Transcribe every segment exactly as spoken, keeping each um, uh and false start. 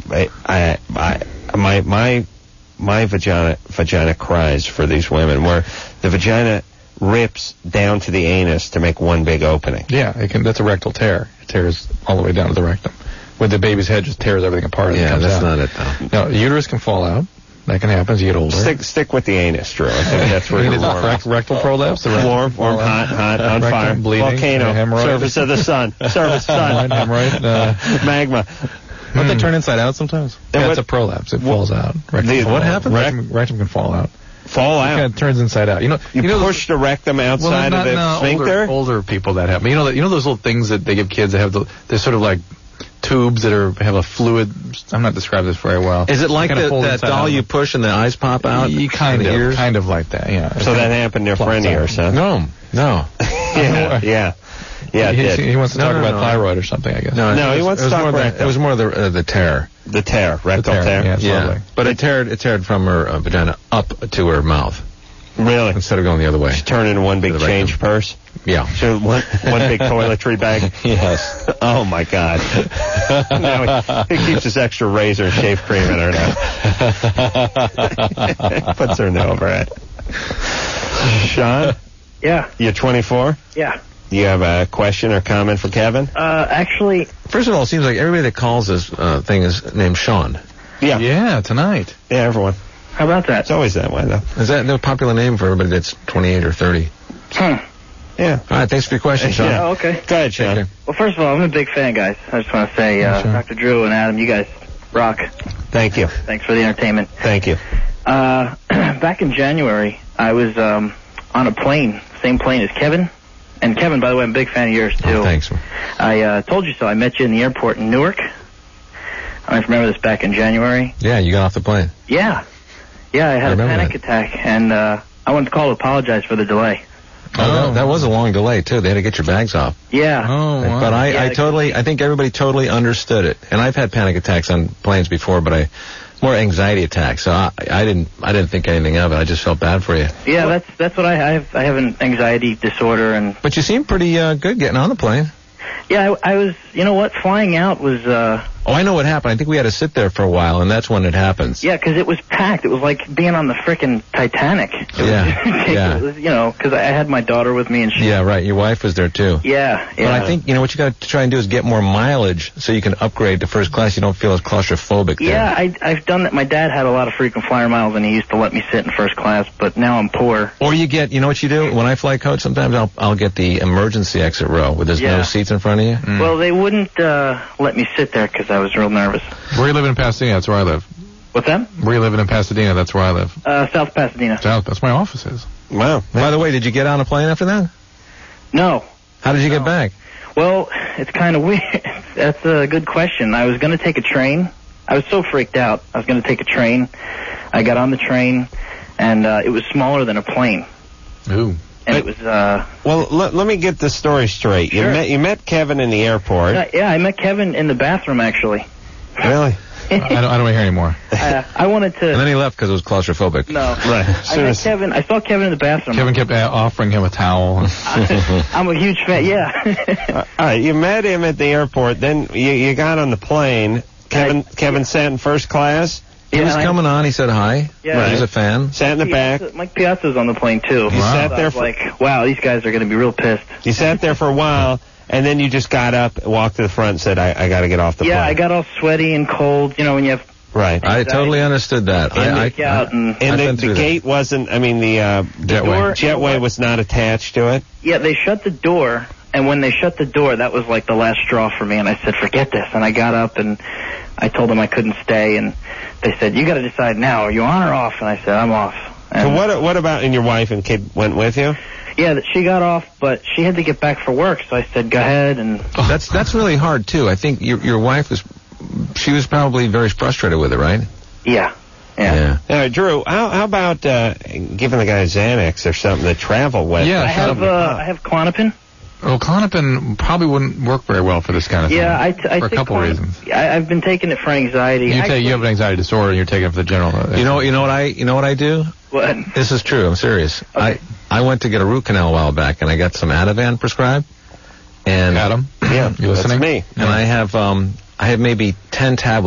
I, I, I my my my vagina vagina cries for these women, where the vagina rips down to the anus to make one big opening. Yeah, it can. That's a rectal tear. It tears all the way down to the rectum. With the baby's head, just tears everything apart. Yeah, and that's out. not it though. No, the uterus can fall out. That can happen as you get older. Stick stick with the anus, Drew. I think that's where you're warm. Rect, rectal prolapse. The warm, warm, hot, hot, on rectum, fire. Bleeding, volcano. hemorrhoid. Surface of the sun. Surface sun. Hemorrhoid. Uh, magma. Don't they turn inside out sometimes? Yeah, what, it's a prolapse. It falls out. Rectum the, fall what out. happens? Rectum, rectum can fall out. Fall out. It kind of turns inside out. You know, you, you know push the rectum outside well, not, of the no, sphincter. Older, older people that happen. You know, that you know those little things that they give kids that have the. They're sort of like tubes that are have a fluid. I'm not describing this very well. Is it like the, that doll out. you push and the eyes pop out? You kind of, ears? kind of like that. Yeah. So that happened there for any years, huh? No, no. yeah, yeah, yeah. It he, did. he wants to no, talk no, about no. thyroid or something, I guess. No, no, was, he wants to talk about the, it was more the uh, the tear. The tear, rectal the tear. tear. Yeah, yeah. But it teared it teared from her uh, vagina up to her mouth. Really? Instead of going the other way. She turned into one big change rectum. purse? Yeah. So one, one big toiletry bag? Yes. Oh, my God. Now he, he keeps his extra razor and shave cream in her now. Puts her in the overhead. Sean? Yeah. You're twenty-four? Yeah. You have a question or comment for Kevin? Uh, actually... First of all, it seems like everybody that calls this uh, thing is named Sean. Yeah. Yeah, tonight. Yeah, everyone. How about that? It's always that way, though. Is that a popular name for everybody that's twenty-eight or thirty? Hmm. Yeah. All right, thanks for your question, Sean. Yeah, oh, okay. Go ahead, Sean. Well, first of all, I'm a big fan, guys. I just want to say, uh, sure. Doctor Drew and Adam, you guys rock. Thank you. Thanks for the entertainment. Thank you. Uh, back in January, I was um, on a plane, same plane as Kevin. And Kevin, by the way, I'm a big fan of yours, too. Oh, thanks. I uh, told you so. I met you in the airport in Newark. I don't know if you remember this back in January. Yeah, you got off the plane. Yeah. Yeah, I had I a panic that. attack, and uh, I wanted to call to apologize for the delay. Oh, that, that was a long delay, too. They had to get your bags off. Yeah. Oh, wow. But I, Yeah, I totally, I think everybody totally understood it. And I've had panic attacks on planes before, but I, more anxiety attacks. So I, I didn't, I didn't think anything of it. I just felt bad for you. Yeah, that's that's what I have. I have an anxiety disorder, and But you seemed pretty uh, good getting on the plane. yeah, I, I was. You know what? Flying out was. uh Oh, I know what happened. I think we had to sit there for a while, and that's when it happens. Yeah, because it was packed. It was like being on the frickin' Titanic. It Yeah, was, yeah. It was, you know, because I had my daughter with me, and she. Yeah, right. Your wife was there, too. Yeah, yeah. But I think, you know, what you got to try and do is get more mileage so you can upgrade to first class. You don't feel as claustrophobic there. Yeah, I, I've done that. My dad had a lot of frequent flyer miles, and he used to let me sit in first class, but now I'm poor. Or you get, you know what you do? When I fly coach, sometimes I'll I'll get the emergency exit row where there's Yeah. no seats in front of you. Mm. Well, they wouldn't uh let me sit there because I was real nervous. Where you living in Pasadena? That's where I live. What's that? Where you living in Pasadena? That's where I live. Uh, South Pasadena. South. That's where my office is. Wow. By the way, did you get on a plane after that? No. How did you No. get back? Well, it's kind of weird. That's a good question. I was going to take a train. I was so freaked out. I was going to take a train. I got on the train, and uh, it was smaller than a plane. Ooh. And it was, uh... Well, let, let me get the story straight. You Sure. met you met Kevin in the airport. Uh, yeah, I met Kevin in the bathroom, actually. Really? I don't, I don't want to hear anymore. uh, I wanted to... And then he left because it was claustrophobic. No. Right. I met Kevin. I saw Kevin in the bathroom. Kevin kept uh, offering him a towel. I'm a huge fan, yeah. All right, you met him at the airport, then you, you got on the plane. Kevin I- Kevin sat in first class, He Yeah, was and I- coming on. He said hi. Yeah. He was a fan. sat in the back. Piazza- Mike Piazza was on the plane, too. You Wow. sat So I there was for like, wow, these guys are going to be real pissed. you sat there for a while, and then you just got up, walked to the front, and said, "I, I got to get off the Yeah, plane." I got all sweaty and cold, you know, when you have... right. I totally understood that. And I, freak out and... and I've the, been the through that. gate wasn't. I mean, the uh, Jetway. door- jetway was not attached to it. Yeah, they shut the door, and when they shut the door, that was like the last straw for me, and I said, forget this. And I got up, and I told them I couldn't stay, and they said, you got to decide now, are you on or off? And I said, I'm off. And So what? What about? And your wife and kid went with you? Yeah, that she got off, but she had to get back for work, so I said, go ahead, and... That's that's really hard too. I think your your wife was, she was probably very frustrated with it, right? Yeah. Yeah. All right, Drew. How, how about uh, giving the guy Xanax or something to travel with? Yeah, I shut have, up. uh, I have Klonopin. Well, Klonopin probably wouldn't work very well for this kind of Yeah, I, thing. t- I for a take couple Klon- reasons. I, I've been taking it for anxiety. You, take, Actually, you have an anxiety disorder, and you're taking it for the general. Uh, You know, you know what I, you know what I do? What? This is true. I'm serious. Okay. I I went to get a root canal a while back, and I got some Ativan prescribed. And Adam, Yeah, you listening? that's me. and I have um I have maybe ten tablets in a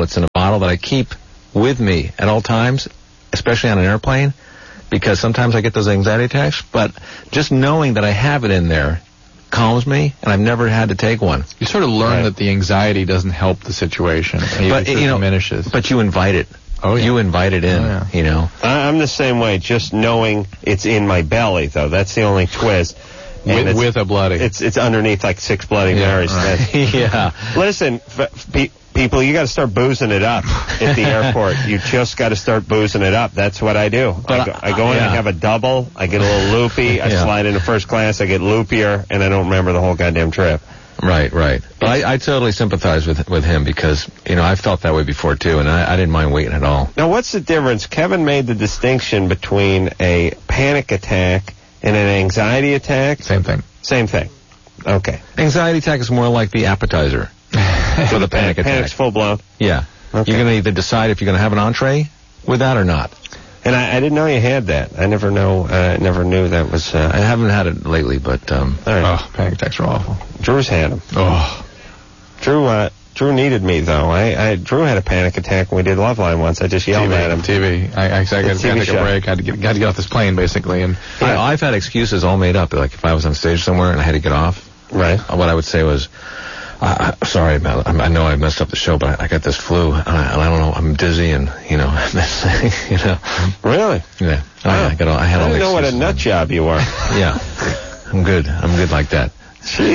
bottle that I keep with me at all times, especially on an airplane, because sometimes I get those anxiety attacks. But just knowing that I have it in there calms me, and I've never had to take one. You sort of learn Right. that the anxiety doesn't help the situation. And But it you know, diminishes. but you invite it. Oh, yeah. You invite it in. Oh, yeah. You know. I- I'm the same way. Just knowing it's in my belly, though, that's the only twist. And with, it's, with a bloody. it's it's underneath like six Bloody Yeah, Marys. right. That's- Yeah. Listen, f- pe- people, you got to start boozing it up at the airport. You just got to start boozing it up. That's what I do. But I go, I go in yeah. and have a double. I get a little loopy. I Yeah. slide into first class. I get loopier, and I don't remember the whole goddamn trip. Right, right. But I, I totally sympathize with with him because, you know, I've felt that way before, too, and I, I didn't mind waiting at all. Now, what's the difference? Kevin made the distinction between a panic attack and an anxiety attack. Same thing. Same thing. Okay. Anxiety attack is more like the appetizer for the panic attack. Panic's full blown. Yeah. Okay. You're going to either decide if you're going to have an entree with that or not. And I, I didn't know you had that. I never know. I uh, never knew that was. Uh, I haven't had it lately, but um, all right. Oh, panic attacks are awful. Drew's had them. Oh. Drew. Uh, Drew needed me though. I, I Drew had a panic attack when we did Loveline once. I just yelled T V, at him. T V. I, I, I got The to T V take show. a break. I had to, get, had to get off this plane, basically. And I, I've had excuses all made up. Like if I was on stage somewhere and I had to get off, Right. what I would say was, I, I, sorry, about, I, I know I messed up the show, but I, I got this flu, and I, and I don't know, I'm dizzy, and, you know, you know. Really? Yeah. I, I, got all, I had I all didn't the know what a excuses. nut job you were. Yeah. I'm good. I'm good like that. Gee.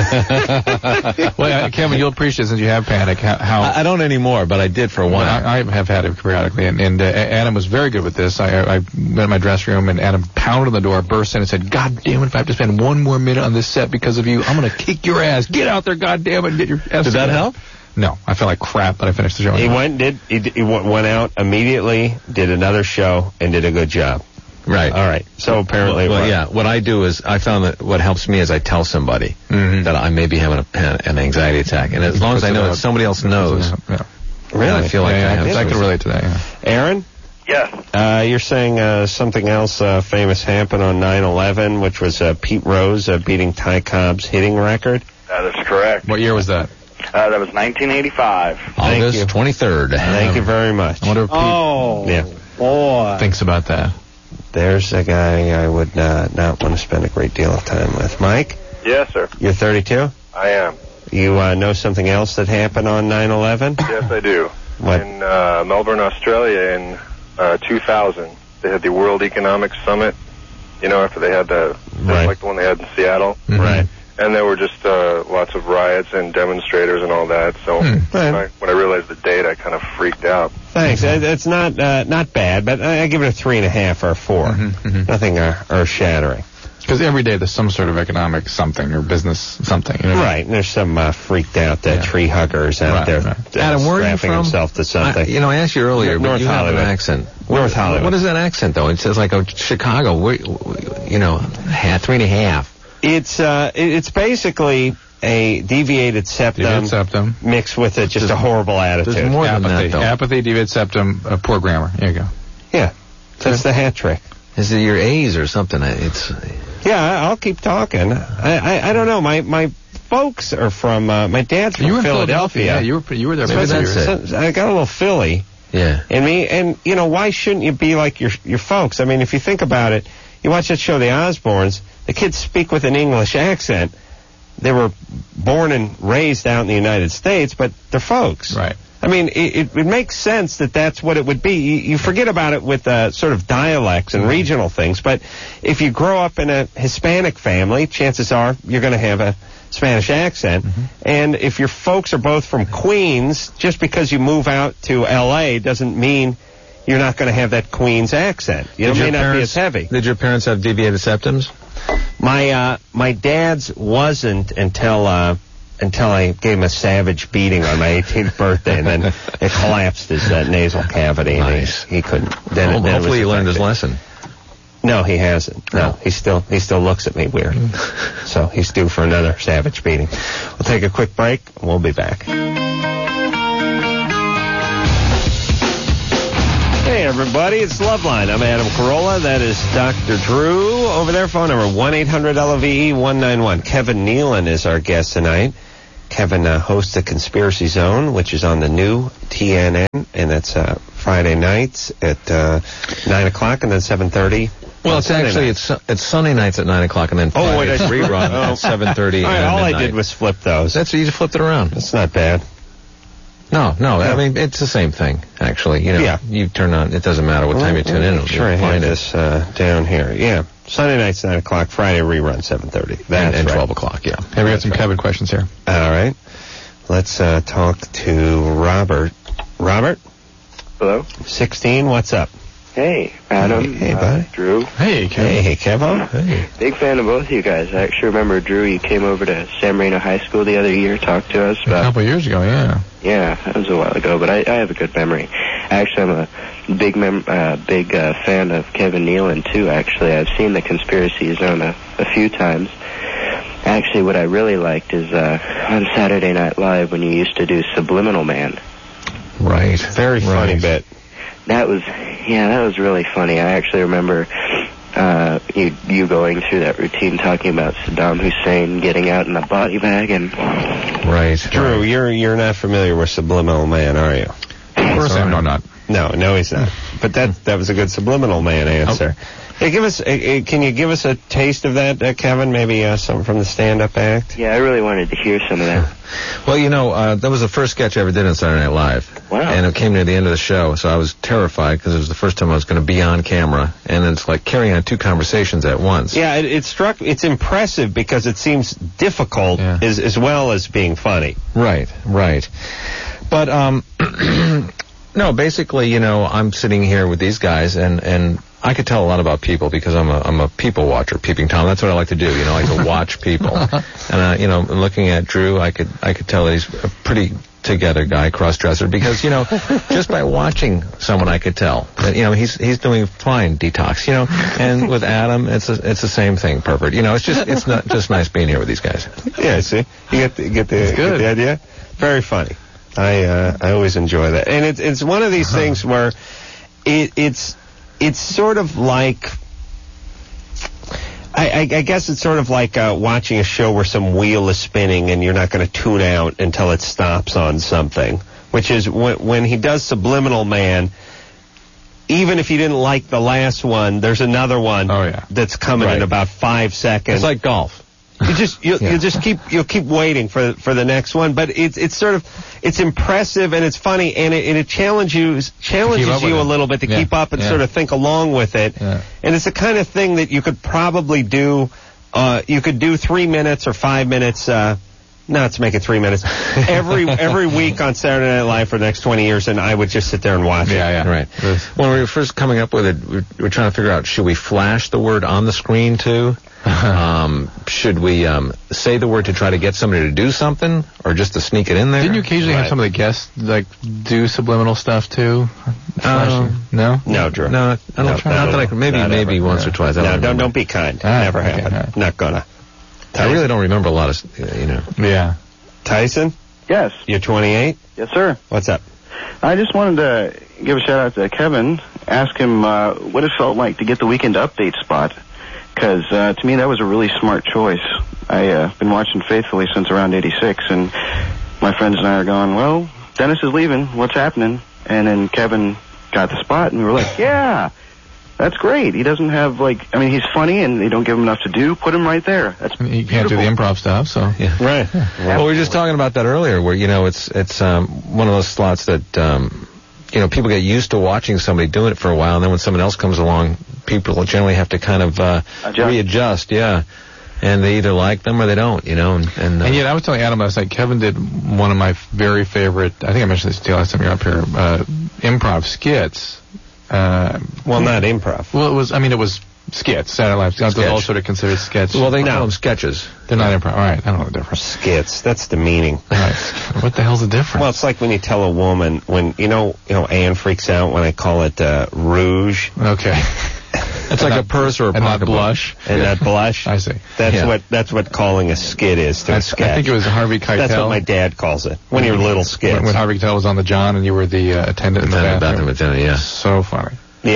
well, uh, Kevin, you'll appreciate since you have panic how. how I, I don't anymore, but I did for a Well, while. I, I have had it periodically, and, and uh, Adam was very good with this. I, I went in my dressing room, and Adam pounded on the door, burst in, and said, "God damn it! If I have to spend one more minute on this set because of you, I'm going to kick your ass. Get out there, God damn it, and get your ass." Did that together." help? No, I felt like crap, but I finished the show. He went, did he, d- he went went out immediately, did another show, and did a good job. Right. All right. So apparently, Well, it yeah. worked. What I do is I found that what helps me is I tell somebody Mhm. that I may be having a, an anxiety attack, and as long as I know that somebody else knows, Yeah, Really? I feel like yeah, I yeah, have I can some- relate to that. Yeah. Aaron, Yes. uh, you're saying uh, something else uh, famous happened on nine eleven, which was uh, Pete Rose uh, beating Ty Cobb's hitting record. That is correct. What year was that? Uh, that was nineteen eighty-five. Thank August you. twenty-third. Thank you very much. I wonder if Pete Oh, Yeah. boy. thinks about that. There's a guy I would uh, not want to spend a great deal of time with. Mike, Yes, sir. you're thirty-two? I am. You uh, know something else that happened on nine eleven? Yes, I do. What? In uh, Melbourne, Australia, in uh, two thousand, they had the World Economic Summit. You know, after they had the, Right. like the one they had in Seattle. Mhm. Right. And there were just uh, lots of riots and demonstrators and all that. So Hmm. when, I, when I realized the date, I kind of freaked out. Thanks. Uh, It's not uh, not bad, but I, I give it a three and a half or a four. Mhm, mhm. Nothing uh, earth-shattering. Because every day there's some sort of economic something or business something. You know? Right. And there's some uh, freaked out uh, Yeah. tree huggers out Right, there right. uh, Adam, where are you strapping from? himself to something. I, you know, I asked you earlier, North but you have Hollywood. an accent. North Hollywood. What is that accent, though? It says like oh, Chicago. Where, you know, half, three and a half. It's uh, it- it's basically a deviated septum, Deviated septum. mixed with a, just a horrible attitude. There's more than Apathy. that, though. Apathy, deviated septum, uh, poor grammar. Here you go. Yeah. That's the hat trick. Is it your A's or something? It's Yeah, I- I'll keep talking. I, I, I don't know. My my folks are from, uh, my dad's from You were in Philadelphia. Yeah, you were you were there. Maybe for that's years. it. So- I got a little Philly yeah. in me. And, you know, why shouldn't you be like your your folks? I mean, if you think about it, you watch that show, The Osbournes, the kids speak with an English accent. They were born and raised out in the United States, but they're folks. Right. I mean, it, it, it makes sense that that's what it would be. You, you forget about it with uh, sort of dialects and regional things, but if you grow up in a Hispanic family, chances are you're going to have a Spanish accent. And if your folks are both from Queens, just because you move out to L A doesn't mean you're not going to have that Queens accent. You know, it Did may your not be parents- as heavy. Did your parents have deviated septums? My uh, my dad's wasn't until uh, until I gave him a savage beating on my eighteenth birthday, and then it collapsed his uh, nasal cavity, and Nice. he, he couldn't. Then, Well, it- then it hopefully was he learned his affected. lesson. No, he hasn't. No, he still he still looks at me weird. So he's due for another savage beating. We'll take a quick break. And we'll be back. Hey everybody, it's Loveline. I'm Adam Carolla. That is Doctor Drew. Over there, phone number one eight hundred L V E one nine one. Kevin Nealon is our guest tonight. Kevin uh, hosts the Conspiracy Zone, which is on the new T N N, and that's uh, Friday nights at uh, nine o'clock and then seven thirty. Well, it's Sunday actually, night. it's it's Sunday nights at nine o'clock and then Oh, Friday wait, I- rerun Oh. at seven thirty. All right, and all I midnight. did was flip those. That's, you just flipped it around. That's not bad. No, no, Yeah. I mean, it's the same thing, actually. You know, Yeah. you turn on, it doesn't matter what time you tune in. Make sure I you'll have find it. this uh, down here. Yeah, Sunday nights nine o'clock, Friday rerun seven thirty. And, That's and right. twelve o'clock, yeah. Hey, we got some Kevin questions here. All right, let's uh, talk to Robert. Robert, Hello? sixteen. What's up? Hey, Adam. Hey, uh, buddy. Drew. Hey, Kevin. Hey, hey, Kevo. Hey. Big fan of both of you guys. I actually remember, Drew, you came over to San Marino High School the other year, talked to us A about... couple years ago, yeah. Yeah, that was a while ago, but I, I have a good memory. Actually, I'm a big mem- uh, big uh, fan of Kevin Nealon, too, actually. I've seen the Conspiracy Zone a, a few times. Actually, what I really liked is uh, on Saturday Night Live when you used to do Subliminal Man. Right. Very funny Right. bit. That was, yeah, that was really funny. I actually remember uh, you you going through that routine talking about Saddam Hussein getting out in a body bag and... Right. Drew, you're you're not familiar with Subliminal Man, are you? Of course I am. No, I'm not. No, no, he's not. But that that was a good Subliminal Man answer. Hey, give us. Uh, uh, can you give us a taste of that, uh, Kevin? Maybe uh, something from the stand-up act. Yeah, I really wanted to hear some of that. Well, you know, uh, that was the first sketch I ever did on Saturday Night Live. Wow. And it came near the end of the show, so I was terrified because it was the first time I was going to be on camera. And it's like carrying on two conversations at once. Yeah, it, it struck. It's impressive because it seems difficult Yeah. as as well as being funny. Right, right. But, um, no, basically, you know, I'm sitting here with these guys, and, and I could tell a lot about people because I'm a, I'm a people watcher, peeping Tom. That's what I like to do, you know, I like to watch people. And, uh, you know, looking at Drew, I could, I could tell that he's a pretty together guy, cross-dresser, because, you know, just by watching someone, I could tell that, you know, he's, he's doing fine detox, you know, and with Adam, it's a, it's the same thing, pervert. You know, it's just, it's not just nice being here with these guys. Yeah, see, you get the, get the, That's get good. the idea. Very funny. I uh, I always enjoy that, and it's it's one of these Uh-huh. things where it it's it's sort of like. I, I, I guess it's sort of like uh, watching a show where some wheel is spinning and you're not going to tune out until it stops on something, which is when, when he does Subliminal Man, even if you didn't like the last one, there's another one Oh, yeah. that's coming in Right. about five seconds. It's like golf. You just you'll, Yeah. you'll just keep you'll keep waiting for for the next one, but it's it's sort of it's impressive and it's funny and it, and it challenges challenges up with you a it. little bit to Yeah. keep up and Yeah. sort of think along with it. Yeah. And it's the kind of thing that you could probably do. Uh, you could do three minutes or five minutes. Uh, no, let's make it three minutes every every week on Saturday Night Live for the next twenty years, and I would just sit there and watch Yeah, it. yeah. Right. This- When we were first coming up with it, we we were trying to figure out, should we flash the word on the screen too? um, should we um, say the word to try to get somebody to do something, or just to sneak it in there? Didn't you occasionally Right. have some of the guests, like, do subliminal stuff, too? Um, no? No, Drew. No, I don't, No, not no, that I can, maybe not maybe ever. once or twice. I No, don't don't remember. don't be kind. Ah, Never okay, happened. alright. Not gonna. I really don't remember a lot of, uh, you know. Yeah. Tyson, Yes, you're twenty-eight. yes, sir. What's up? I just wanted to give a shout out to Kevin, ask him uh, what it felt like to get the Weekend Update spot, because uh, to me that was a really smart choice. I've uh, been watching faithfully since around eighty-six, and my friends and I are going, well, Dennis is leaving, what's happening? And then Kevin got the spot, and we were like, yeah, that's great. He doesn't have, like, I mean, he's funny, and they don't give him enough to do. Put him right there. That's I mean, you can't do the beautiful. improv stuff, so. Yeah. Right. Well, we were just talking about that earlier, where, you know, it's it's um, one of those slots that, um, you know, people get used to watching somebody doing it for a while, and then when someone else comes along, people generally have to kind of uh, Adjust. readjust, yeah. And they either like them or they don't, you know. And, and, uh, And yet, I was telling Adam last night, Kevin did one of my very favorite, I think I mentioned this to you last time you were up here, uh, improv skits. Uh, Well, not improv. well, it was, I mean, it was skits. Saturday Night Live. Those all sort of considered skits. well, they No. call them sketches. They're not improv. All right, I don't know the difference. Skits. That's demeaning. All right. What the hell's the difference? Well, it's like when you tell a woman when you know you know Anne freaks out when I call it uh, rouge Okay. It's like a purse or a and not pocketbook. blush. and that blush. I see. That's Yeah. what that's what calling a skit is to I, a I sketch. think it was Harvey Keitel. That's what my dad calls it. When you're little skits. When, when Harvey Keitel was on the John and you were the uh, attendant in the Attendant, bathroom. bathroom attendant, yeah. So funny. yeah.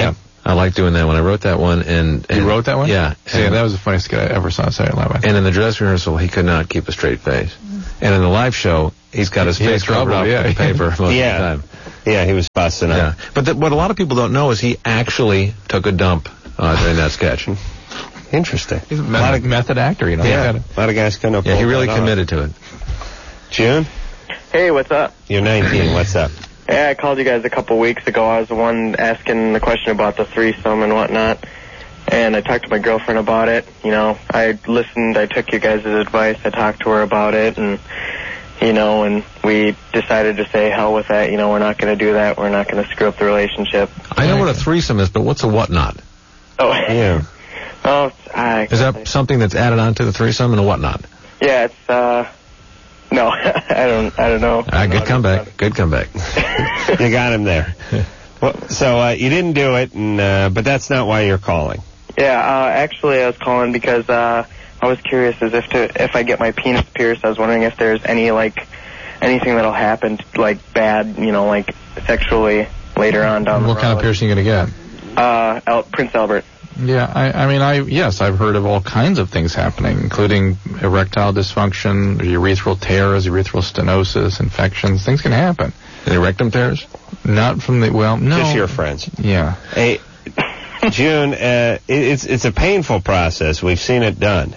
I like doing that one. I wrote that one, and, and You wrote that one? Yeah. So, yeah, that was the funniest skit I ever saw on Saturday Night Live. And in the dress rehearsal, he could not keep a straight face. And in the live show, he's got his He had face covered trouble, up yeah. with paper most Yeah. of the time. Yeah, he was busting Yeah. up. But th- what a lot of people don't know is he actually took a dump uh, during that sketch. Interesting. He's a a lot of method actor, you know. yeah, He a lot of guys couldn't Yeah, he pull really that off. committed to it. June, Hey, what's up? you're nineteen. What's up? Yeah, I called you guys a couple weeks ago. I was the one asking the question about the threesome and whatnot. And I talked to my girlfriend about it. You know, I listened, I took you guys' advice. I talked to her about it. And, you know, and we decided to say, hell with that. You know, we're not going to do that. We're not going to screw up the relationship. I know what a threesome is, but what's a whatnot? Oh, Yeah. oh, I... Is that something that's added on to the threesome and a whatnot? Yeah, it's, uh... No, I don't, I don't know. Ah, good comeback. Good comeback. You got him there. Well, so uh, you didn't do it, and uh, but that's not why you're calling. Yeah, uh, actually, I was calling because uh, I was curious as if to if I get my penis pierced. I was wondering if there's any like anything that'll happen like bad, you know, like sexually later on down the road. What kind of piercing are you going to get? Uh, El- Prince Albert. Yeah, I, I mean, I yes, I've heard of all kinds of things happening, including erectile dysfunction, urethral tears, urethral stenosis, infections. Things can happen. Any rectum tears? Not from the, well, no. Just your friends. Yeah. Hey, June, uh, it, it's it's a painful process. We've seen it done.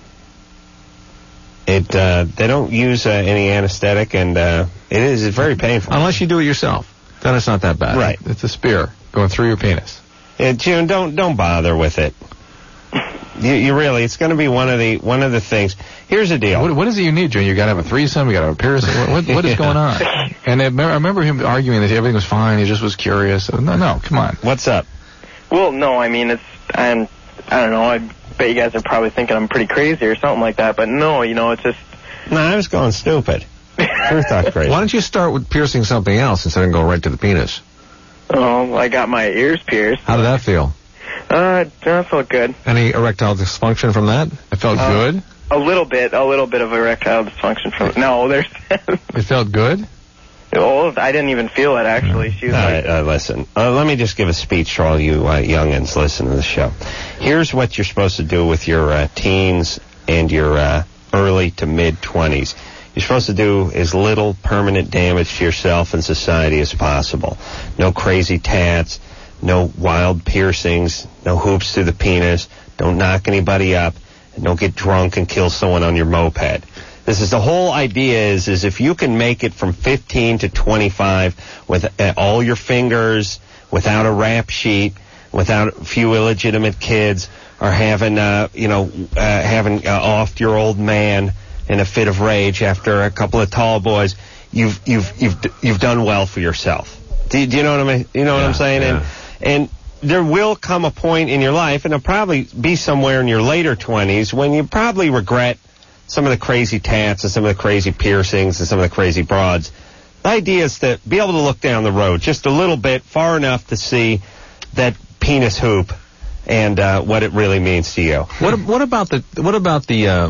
It uh, they don't use uh, any anesthetic, and uh, it is it's very painful. Unless you do it yourself. Then it's not that bad. Right. It's a spear going through your penis. Uh, June, don't don't bother with it. You, you really, it's going to be one of the one of the things. Here's the deal. What, what is it you need, June? You got to have a threesome. You got to have a piercing. What, what, what is going on? And I remember, I remember him arguing that everything was fine. He just was curious. No, no, come on. What's up? Well, no, I mean it's I'm I don't know. I bet you guys are probably thinking I'm pretty crazy or something like that. But no, you know, it's just. No, I was going stupid. Truth not crazy. Why don't you start with piercing something else instead of going right to the penis? Oh, I got my ears pierced. How did that feel? Uh, that felt good. Any erectile dysfunction from that? It felt Uh, good? A little bit, a little bit of erectile dysfunction from. No, there's. It felt good? Oh, I didn't even feel it actually. She was All like, right, uh, listen. Uh, let me just give a speech to all you uh, youngins listening to the show. Here's what you're supposed to do with your uh, teens and your uh, early to mid twenties. You're supposed to do as little permanent damage to yourself and society as possible. No crazy tats, no wild piercings, no hoops through the penis. Don't knock anybody up, and don't get drunk and kill someone on your moped. This is the whole idea is, is if you can make it from fifteen to twenty-five with uh, all your fingers, without a rap sheet, without a few illegitimate kids, or having, uh, you know, uh, having uh, offed your old man in a fit of rage after a couple of tall boys, you've you've you've you've done well for yourself. Do, do you know what I mean? You know Yeah, what I'm saying? yeah. And and there will come a point in your life, and it'll probably be somewhere in your later twenties, when you probably regret some of the crazy tats and some of the crazy piercings and some of the crazy broads. The idea is to be able to look down the road just a little bit, far enough to see that penis hoop and uh, what it really means to you. What what about the what about the uh,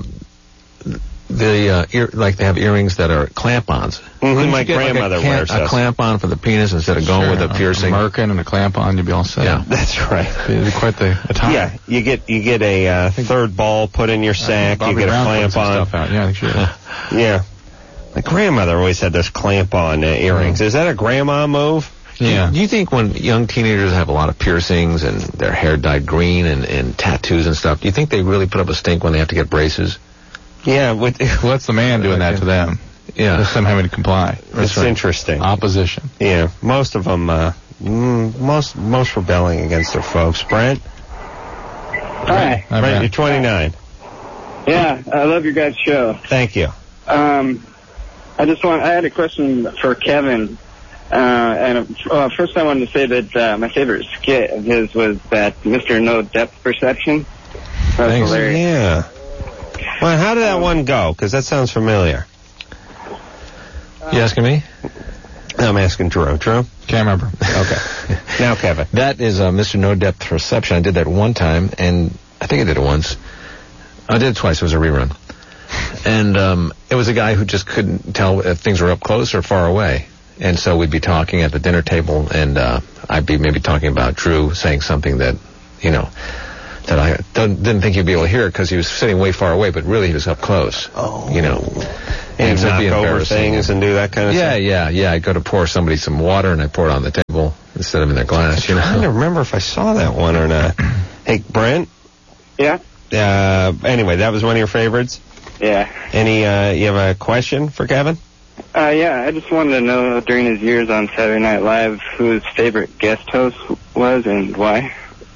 the uh, ear, like they have earrings that are clamp-ons? Couldn't My you get, like, grandmother a, can- wears a those. clamp-on for the penis instead of going with a piercing. A merkin and a clamp on, you'd be all set. Yeah. That's right. It'd be quite the attire. Yeah, you get you get a uh, third ball put in your sack. Bobby You get a Brown put clamp some on. stuff out. Yeah, I think she did. Yeah, my grandmother always had those clamp on uh, earrings. Is that a grandma move? Yeah. Do you think when young teenagers have a lot of piercings and their hair dyed green and, and tattoos and stuff, do you think they really put up a stink when they have to get braces? Yeah, with, Well, that's the man doing that to them. Yeah. That's them having to comply. it's interesting. Opposition. Yeah, most of them, uh, mm, most most rebelling against their folks. Brent, Hi. I Brent, bet. you're twenty-nine. Yeah, I love your guys' show. Thank you. Um, I just want, I had a question for Kevin. Uh, and uh, first I wanted to say that uh, my favorite skit of his was that Mister No Depth Perception. That was Thanks. hilarious. Yeah. Well, how did that one go? Because that sounds familiar. You asking me? I'm asking Drew. Drew? Can't remember. Okay. Now, Kevin. That is uh, Mister No Depth Perception. I did that one time, and I think I did it once. I did it twice. It was a rerun. And um, it was a guy who just couldn't tell if things were up close or far away. and so we'd be talking at the dinner table, and uh, I'd be maybe talking about Drew saying something that, you know, that I don't, didn't think he'd be able to hear because he was sitting way far away, but really he was up close. Oh. You know. And so it'd knock be over embarrassing. things and do that kind of Yeah, stuff? yeah, yeah. I'd go to pour somebody some water, and I pour it on the table instead of in their glass, you I'm trying to know. remember if I saw that one or not. Hey, Brent? Yeah? Uh, anyway, that was one of your favorites? Yeah. Any, uh, you have a question for Kevin? Uh, yeah, I just wanted to know during his years on Saturday Night Live who his favorite guest host was and why.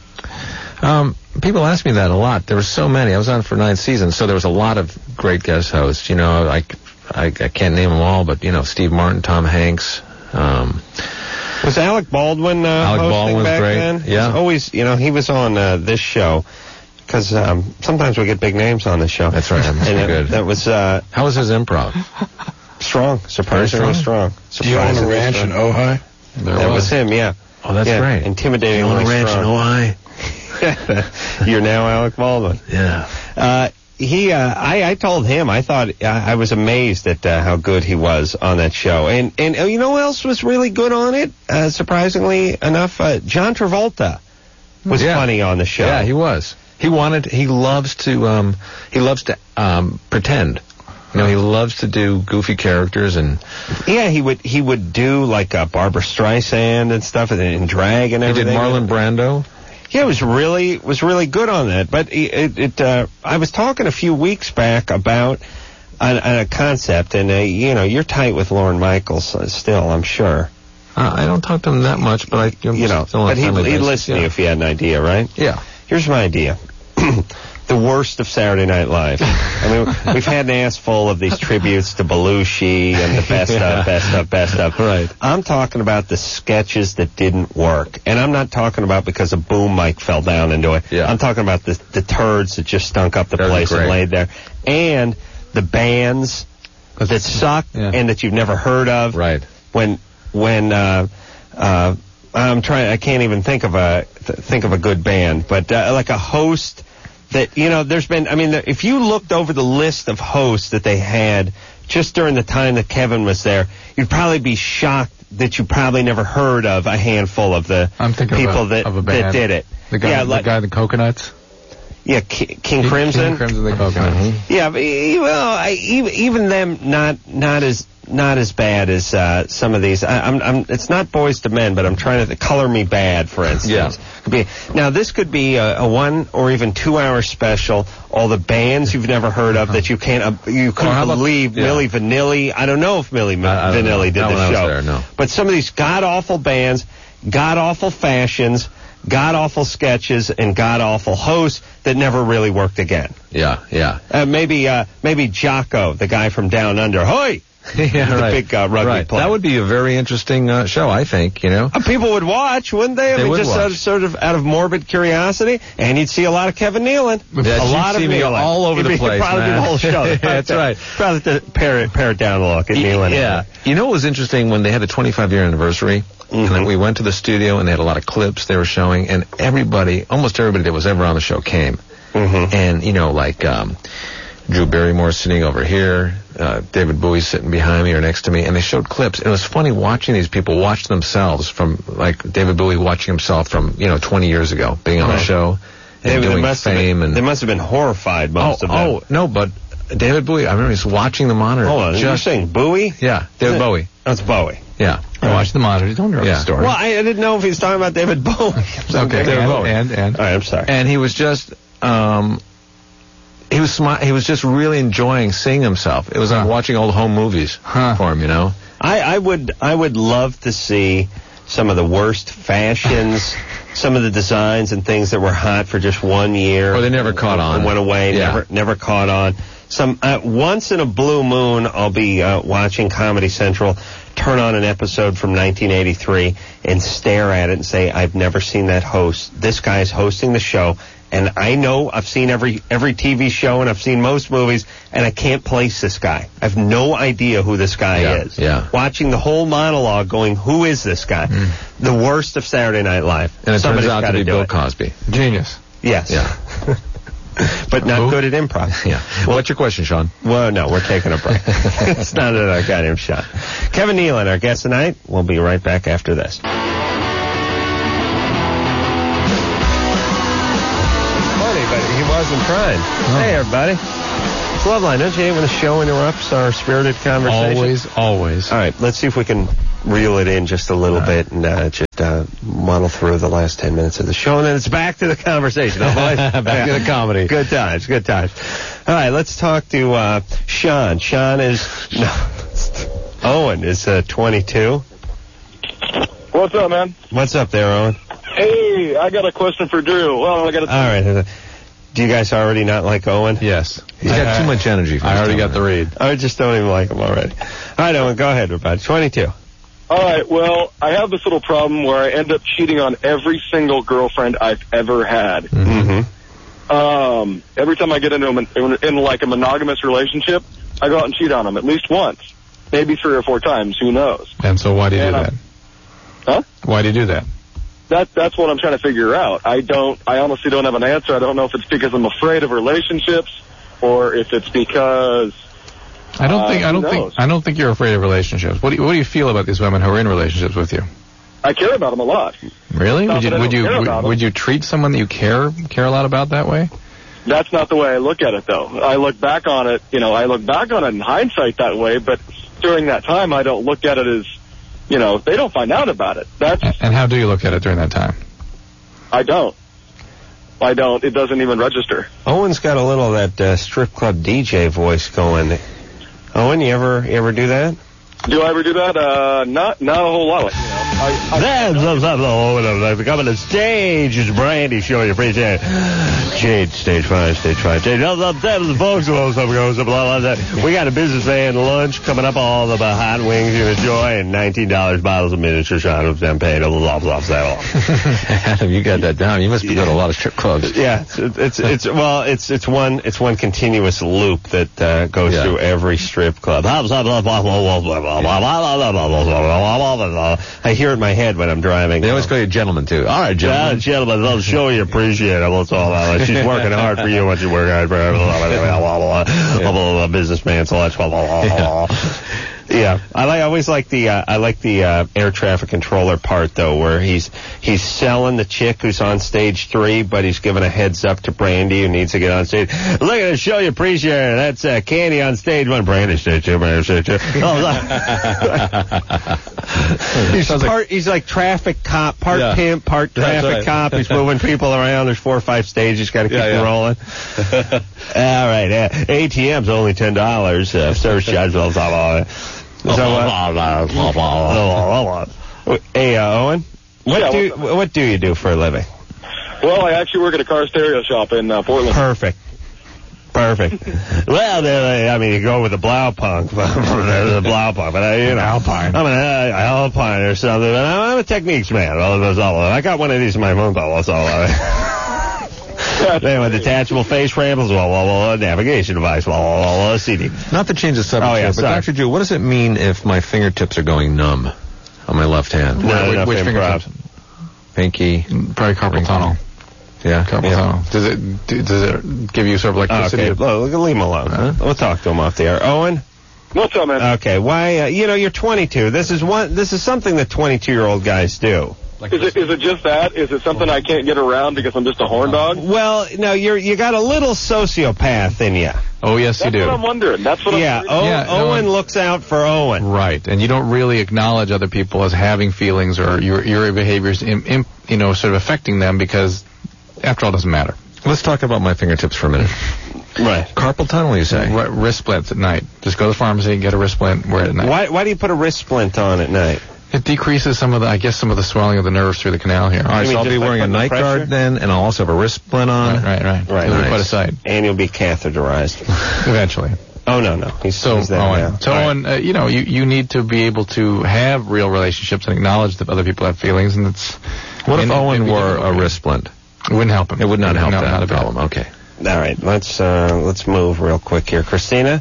Um, people ask me that a lot. There were so many. I was on for nine seasons, so there was a lot of great guest hosts. You know, I, I, I can't name them all, but, you know, Steve Martin, Tom Hanks. Um, Was Alec Baldwin uh, Alec hosting Baldwin's back great, then? yeah. He's always, you know, he was on uh, this show because um, sometimes we get big names on the show. That's right. That must and be it- good. That was uh, How was his improv? strong, surprisingly strong. Do you own a Surprisingly ranch strong. in Ojai? There That was him, yeah. Oh, that's yeah, great. Intimidating. You own a ranch in Ojai? You're now Alec Baldwin. Yeah. Uh, he, uh, I, I told him, I thought, uh, I was amazed at uh, how good he was on that show. And, and uh, you know who else was really good on it? Uh, surprisingly enough, uh, John Travolta was Yeah. funny on the show. Yeah, he was. He wanted, he loves to, um, he loves to, um, pretend. You know, he loves to do goofy characters and... Yeah, he would, he would do like uh, Barbara Streisand and stuff and, and drag and He did everything. Marlon Brando. Yeah, it was really was really good on that. But it, it uh, I was talking a few weeks back about a, a concept, and uh, you know, you're tight with Lorne Michaels uh, still, I'm sure. Uh, I don't talk to him that much, but I, You know, still on a but he'd, friendly he'd basis, listen to yeah. you if he had an idea, right? Yeah. Here's my idea. The worst of Saturday Night Live. I mean, we've had an ass full of these tributes to Belushi and the best Yeah. of, best of, best of. Right. I'm talking about the sketches that didn't work. And I'm not talking about because a boom mic fell down into it. Yeah. I'm talking about the, the turds that just stunk up the Those are place and great. laid there. And the bands that suck Yeah. and that you've never heard of. Right. When, when, uh, uh, I'm trying, I can't even think of a, th- think of a good band, but, uh, like a host that, you know, there's been, I mean, if you looked over the list of hosts that they had just during the time that Kevin was there, you'd probably be shocked that you probably never heard of a handful of the I'm thinking people of a, that, of a that band. did it. The guy, yeah, the like, guy in the coconuts. yeah, Ki- King Crimson. King Crimson, the coconuts. Yeah, but, e- well, I, even, even them not not as not as bad as uh, some of these. I, I'm, I'm, it's not Boys to Men, but I'm trying to Color Me Bad, for instance. Yeah. Could be, now this could be a, a one or even two hour special. All the bands you've never heard of that you can't uh, you couldn't how about- believe. yeah. Milli Vanilli. I don't know if Milli I- I don't know. Vanilli did Not the when I was show. there, no. But some of these god awful bands, god awful fashions, god awful sketches, and god awful hosts that never really worked again. Yeah, yeah. Uh, maybe uh, maybe Jocko, the guy from Down Under. Hoy! yeah, the right. big uh, rugby right. player. That would be a very interesting uh, show, I think, you know. Uh, people would watch, wouldn't they? I They mean, would just sort of, watch. sort of out of morbid curiosity, and you'd see a lot of Kevin Nealon. Yeah, a you'd lot see of me Nealon. all over You'd the be- place, Probably man. the whole show. That's right. Probably to pare it, pare it down a look at Nealon. Yeah. You know what was interesting when they had the twenty-five year anniversary? Mhm. And then we went to the studio and they had a lot of clips they were showing, and everybody, almost everybody that was ever on the show came. Mm-hmm. And, you know, like um, Drew Barrymore sitting over here, uh, David Bowie sitting behind me or next to me, and they showed clips. And it was funny watching these people watch themselves from, like David Bowie watching himself from, you know, twenty years ago, being on Right. the show and They, they doing must have fame. been, and they must have been horrified, most oh, of them. oh, no, but David Bowie, I remember he's watching the monitor. Hold on, you're just, saying Bowie? yeah, David Bowie. That's Bowie. Yeah. I watch the monitor. Don't interrupt Yeah. the story. Well, I, I didn't know if he was talking about David Bowie. okay. David and, Bowie. and and All right, I'm sorry. And he was just, um, he was smi- he was just really enjoying seeing himself. It was like Huh. watching old home movies Huh. for him, you know. I, I would I would love to see some of the worst fashions, some of the designs and things that were hot for just one year. Or they never caught on. And went away, Yeah. never never caught on. Some uh, once in a blue moon, I'll be uh, watching Comedy Central, turn on an episode from nineteen eighty-three and stare at it and say, I've never seen that host. This guy's hosting the show. And I know I've seen every every T V show and I've seen most movies, and I can't place this guy. I have no idea who this guy Yeah, is. yeah. Watching the whole monologue going, who is this guy? The worst of Saturday Night Live. And it Somebody's turns out to gotta be do Bill it. Cosby. genius. Yes. Yeah. but not Who? good at improv. Yeah. Well, what's your question, Sean? Well, no, we're taking a break. It's not a guy named Sean. Kevin Nealon, our guest tonight. We'll be right back after this. Funny, but he wasn't trying. Oh. Hey, everybody. It's Loveline. Don't you hate when the show interrupts our spirited conversation? Always, always. All right, let's see if we can reel it in just a little All bit and uh, just uh, muddle through the last ten minutes of the show, and then it's back to the conversation. Oh, boys? Back to the comedy. Good times, good times. All right, let's talk to uh, Sean. Sean is... No, Owen is uh, twenty-two. What's up, man? What's up there, Owen? Hey, I got a question for Drew. Well, I got a... All right. Do you guys already not like Owen? Yes. He's got too much energy. For I this already time. got the read. I just don't even like him already. All right, Owen, go ahead, everybody. twenty-two. All right, well, I have this little problem where I end up cheating on every single girlfriend I've ever had. Mm-hmm. Um, every time I get into, a, in, in like a monogamous relationship, I go out and cheat on them at least once, maybe three or four times. Who knows? And so why do you And do I'm- that? Huh? Why do you do that? That that's what I'm trying to figure out. I don't. I honestly don't have an answer. I don't know if it's because I'm afraid of relationships, or if it's because. I don't Uh, think I who don't think knows? I don't think you're afraid of relationships. What do you, what do you feel about these women who are in relationships with you? I care about them a lot. Really? Not Would you that I would don't you care would, about 'em. would you treat someone that you care care a lot about that way? That's not the way I look at it, though. I look back on it, you know, I look back on it in hindsight that way, but during that time, I don't look at it as, you know, they don't find out about it. That's, A- And how do you look at it during that time? I don't. I don't. It doesn't even register. Owen's got a little of that uh, strip club D J voice going. Owen, you ever you ever do that? Do I ever do that? Uh, not, not a whole lot. You know, I, I, That's Owen. Coming to stage is Brandy showing you appreciate Jade, stage five, stage five. Jade, the folks, we got a business van lunch coming up, all the hot wings you enjoy, and nineteen dollars bottles of miniature shot of champagne. Blah, blah, blah. Adam, you got that down. You must be going to a lot of strip clubs. Yeah, it's, it's it's well, it's it's one it's one continuous loop that uh, goes Yeah. through every strip club. I hear it in my head when I'm driving. They always call you gentleman, too. All right, Yeah, gentlemen. gentlemen, I'll show you appreciate it. What's all about? She's working hard for you. What you work hard for? A businessman, so that's blah, blah, blah, blah. Yeah, I like. I always like the. Uh, I like the uh, air traffic controller part though, where he's he's selling the chick who's on stage three, but he's giving a heads up to Brandy who needs to get on stage. Look at the show, you appreciate it. That's uh, Candy on stage one. Brandy stage two. Brandy stage two. Oh, he's part. He's like traffic cop, part Yeah. pimp, part That's traffic right. cop. He's moving people around. There's four or five stages. Got to keep Yeah, them yeah. rolling. All right, uh, A T M's only ten dollars. Uh, service charge. Blah, blah, blah. So, uh, hey, uh, Owen, what Yeah, do what's what do you do for a living? well, I actually work at a car stereo shop in uh, Portland. Perfect. Perfect. Well, there, I mean, you go with the Blaupunk, the Blaupunk, but I, you know, Alpine. I'm an uh, Alpine or something. But I'm, I'm a techniques man. Well, that's all. I got one of these in my phone call. That's all. They have detachable face rambles, well, well, well, navigation device, well, well, well, well, C D. Not to change the subject Oh, yeah, here, but sorry. Doctor Drew, what does it mean if my fingertips are going numb on my left hand? Not Which- enough which improv. fingertips? Pinky. Probably carpal tunnel. Yeah. Carpal yeah. tunnel. Does it do, does it give you sort of Oh, electricity? okay, well, leave him alone. Huh? We'll talk to him off the air. Owen? What's up, man? Okay, why, uh, you know, you're twenty-two. This is one, this is something that twenty-two-year-old guys do. Is it is it just that? Is it something I can't get around because I'm just a horn dog? Well, no, you're, you got a little sociopath in you. Oh, yes, you That's do. what I'm wondering. That's what Yeah, I'm o- Yeah, no, Owen I'm- looks out for Owen. Right, and you don't really acknowledge other people as having feelings or your your behaviors, in, in, you know, sort of affecting them because, after all, it doesn't matter. Let's talk about my fingertips for a minute. Right. Carpal tunnel, you say? R- wrist splints at night. Just go to the pharmacy, get a wrist splint, wear it at night. Why, why do you put a wrist splint on at night? It decreases some of the, I guess, some of the swelling of the nerves through the canal here. All right, You so mean I'll just be by wearing a putting the night pressure? guard then, and I'll also have a wrist splint on. Right, right, right. Right, It'll be nice. quite a sight. And you'll be catheterized. Eventually. Oh, no, no. He's, So, he's there Owen, now. so All right. Owen, uh, you know, you, you need to be able to have real relationships and acknowledge that other people have feelings, and it's... What if and Owen it- wore it- a wrist splint? It wouldn't help him. It would not help no, that not a bit. problem. Okay. All right, let's, uh, let's move real quick here. Christina?